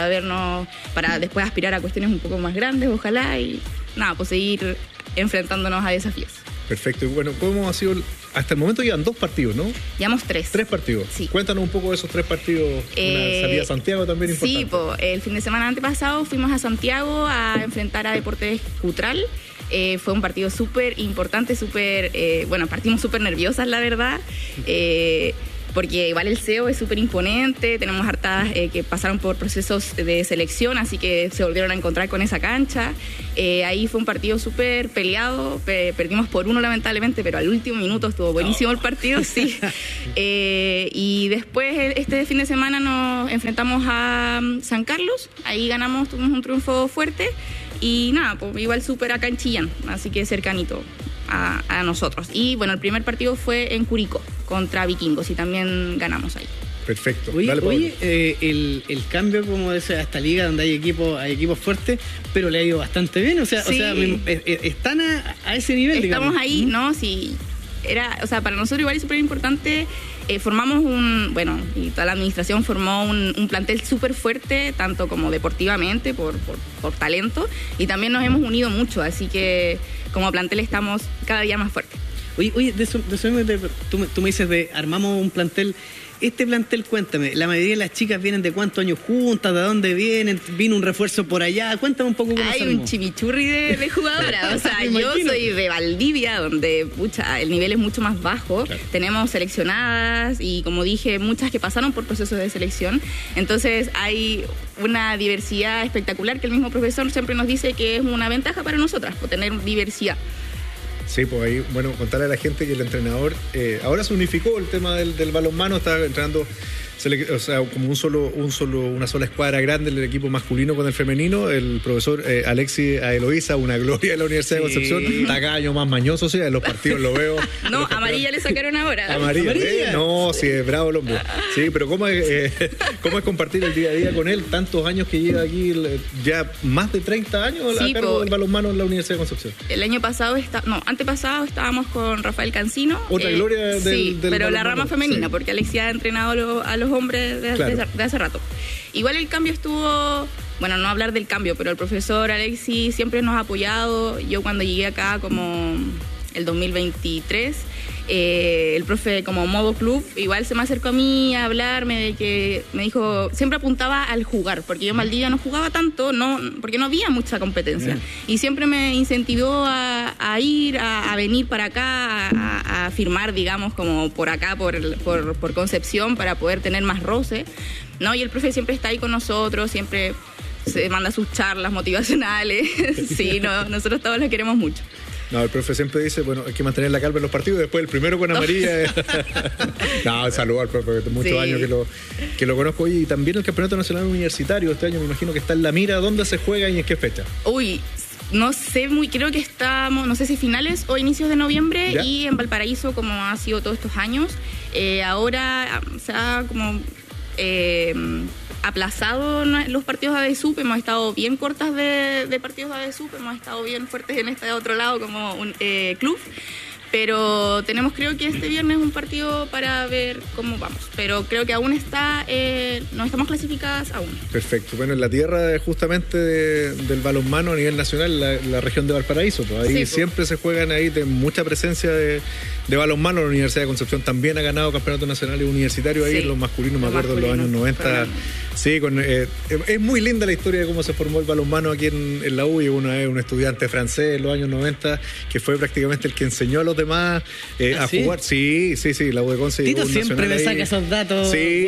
para después aspirar a cuestiones un poco más grandes, ojalá, y seguir enfrentándonos a desafíos. Perfecto. Y bueno, ¿cómo ha sido? Hasta el momento llevan 2 partidos, ¿no? Llevamos 3. 3 partidos. Sí. Cuéntanos un poco de esos 3 partidos. Una salida a Santiago también importante. Sí, el fin de semana antepasado fuimos a Santiago a enfrentar a Deportes Cutral. Fue un partido súper importante, partimos súper nerviosas, la verdad. Porque igual el CEO es súper imponente, tenemos hartas que pasaron por procesos de selección, así que se volvieron a encontrar con esa cancha. Ahí fue un partido súper peleado, perdimos por 1 lamentablemente, pero al último minuto estuvo buenísimo el partido, sí. Y después este fin de semana nos enfrentamos a San Carlos, ahí tuvimos un triunfo fuerte y igual súper acá en Chillán, así que cercanito a nosotros. Y bueno, el primer partido fue en Curicó contra Vikingos y también ganamos ahí. Perfecto. Oye, el cambio como de esta liga donde hay equipos fuertes, pero le ha ido bastante bien, están a ese nivel. Estamos digamos. ahí, ¿no? Sí, para nosotros igual es súper importante. Formamos y toda la administración formó un plantel súper fuerte, tanto como deportivamente, por talento, y también nos hemos unido mucho, así que como plantel estamos cada día más fuertes. Oye, tú me dices de armamos un plantel. Este plantel, cuéntame, la mayoría de las chicas vienen de cuántos años juntas, de dónde vienen, vino un refuerzo por allá, cuéntame un poco cómo Hay un chimichurri de jugadoras, yo soy de Valdivia, donde el nivel es mucho más bajo, claro. Tenemos seleccionadas y, como dije, muchas que pasaron por procesos de selección, entonces hay una diversidad espectacular que el mismo profesor siempre nos dice que es una ventaja para nosotras, por tener diversidad. Sí, pues ahí, contarle a la gente que el entrenador ahora se unificó el tema del balonmano, está entrenando como una sola escuadra grande, el equipo masculino con el femenino. El profesor Alexis Eloísa, una gloria de la Universidad de Concepción, está cada año más mañoso, en los partidos lo veo. No, amarilla le sacaron ahora. ¿Amarilla? No, sí, es bravo el hombre. Sí, pero ¿cómo es compartir el día a día con él? Tantos años que lleva aquí, ya más de 30 años a cargo del balonmano en la Universidad de Concepción. El año pasado, antepasado estábamos con Rafael Cancino. Otra gloria del pero balonmano. La rama femenina, porque Alexis ha entrenado a los hombres de hace rato. Igual el cambio estuvo, no hablar del cambio, pero el profesor Alexis siempre nos ha apoyado. Yo cuando llegué acá como el 2023, el profe como modo club igual se me acercó a mí a hablarme de que me dijo, siempre apuntaba al jugar, porque yo en Valdivia no jugaba tanto, porque no había mucha competencia, y siempre me incentivó a ir, a venir para acá, a firmar, digamos, como por acá, por Concepción, para poder tener más roce, ¿no? Y el profe siempre está ahí con nosotros, siempre se manda sus charlas motivacionales. Sí, nosotros todos lo queremos mucho. No, el profe siempre dice, bueno, hay que mantener la calma en los partidos, después el primero con amarilla. No, saludo al profe, que muchos años que lo conozco. Oye, y también el Campeonato Nacional Universitario este año me imagino que está en la mira. ¿Dónde se juega y en qué fecha? Uy, no sé creo que estamos, no sé si finales o inicios de noviembre. ¿Ya? Y en Valparaíso, como ha sido todos estos años. Ahora se ha como aplazado los partidos de ADSUP, hemos estado bien cortas de partidos de ADSUP, hemos estado bien fuertes en este otro lado como un club, pero tenemos creo que este viernes un partido para ver cómo vamos, pero creo que aún no estamos clasificadas aún. Perfecto, bueno, en la tierra justamente del balonmano a nivel nacional, la región de Valparaíso, pues ahí sí, siempre se juegan ahí de mucha presencia de balonmano. La Universidad de Concepción también ha ganado campeonatos nacionales universitarios ahí, los masculinos, me acuerdo, en los años 90. Sí, es muy linda la historia de cómo se formó el balonmano aquí en la U. Y uno es un estudiante francés en los años 90 que fue prácticamente el que enseñó a los demás a jugar. Sí, la U de Conce. Tito siempre me saca esos datos. Sí,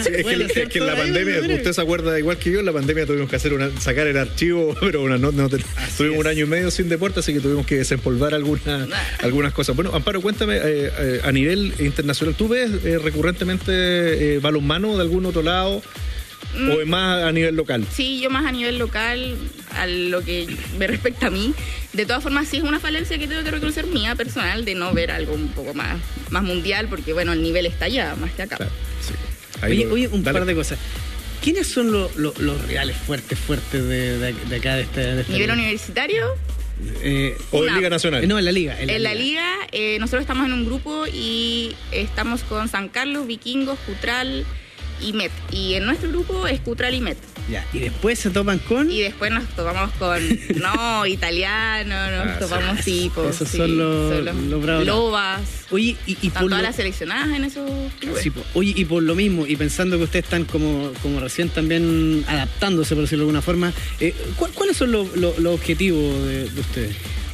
es que en la pandemia, usted se acuerda igual que yo, en la pandemia tuvimos que sacar el archivo, pero tuvimos un año y medio sin deporte, así que tuvimos que desempolvar algunas cosas. Bueno, Amparo, cuéntame, a nivel internacional, ¿tú ves recurrentemente balonmano de algún otro lado? ¿O es más a nivel local? Sí, yo más a nivel local, a lo que me respecta a mí. De todas formas, sí es una falencia que tengo que reconocer mía personal, de no ver algo un poco más mundial, porque bueno, el nivel está allá, más que acá. Claro, sí. Oye, par de cosas. ¿Quiénes son los reales fuertes de acá, de este nivel universitario? ¿O en Liga Nacional? No, en la Liga. En la Liga, nosotros estamos en un grupo y estamos con San Carlos, Vikingos, Cutral y Met. Y en nuestro grupo es Cutral y Met. Ya, y después se topan con... Y después nos topamos con... italiano, nos topamos tipos. Esos son los bravos. Lobas. Oye, y están todas las seleccionadas en esos clubes. Sí, oye, y por lo mismo, y pensando que ustedes están como recién también adaptándose, por decirlo de alguna forma, ¿cuáles son los objetivos de ustedes?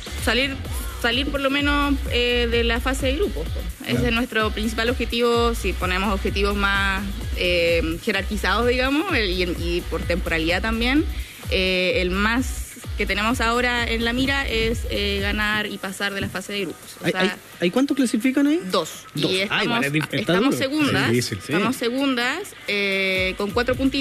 Salir por lo menos de la fase de grupos. Ese es nuestro principal objetivo. Si ponemos objetivos más jerarquizados, digamos, y por temporalidad también, el más que tenemos ahora en la mira es ganar y pasar de la fase de grupos. O sea, ¿Hay cuántos clasifican ahí? 2. Y estamos segundas, estamos segundas con 4 puntitos.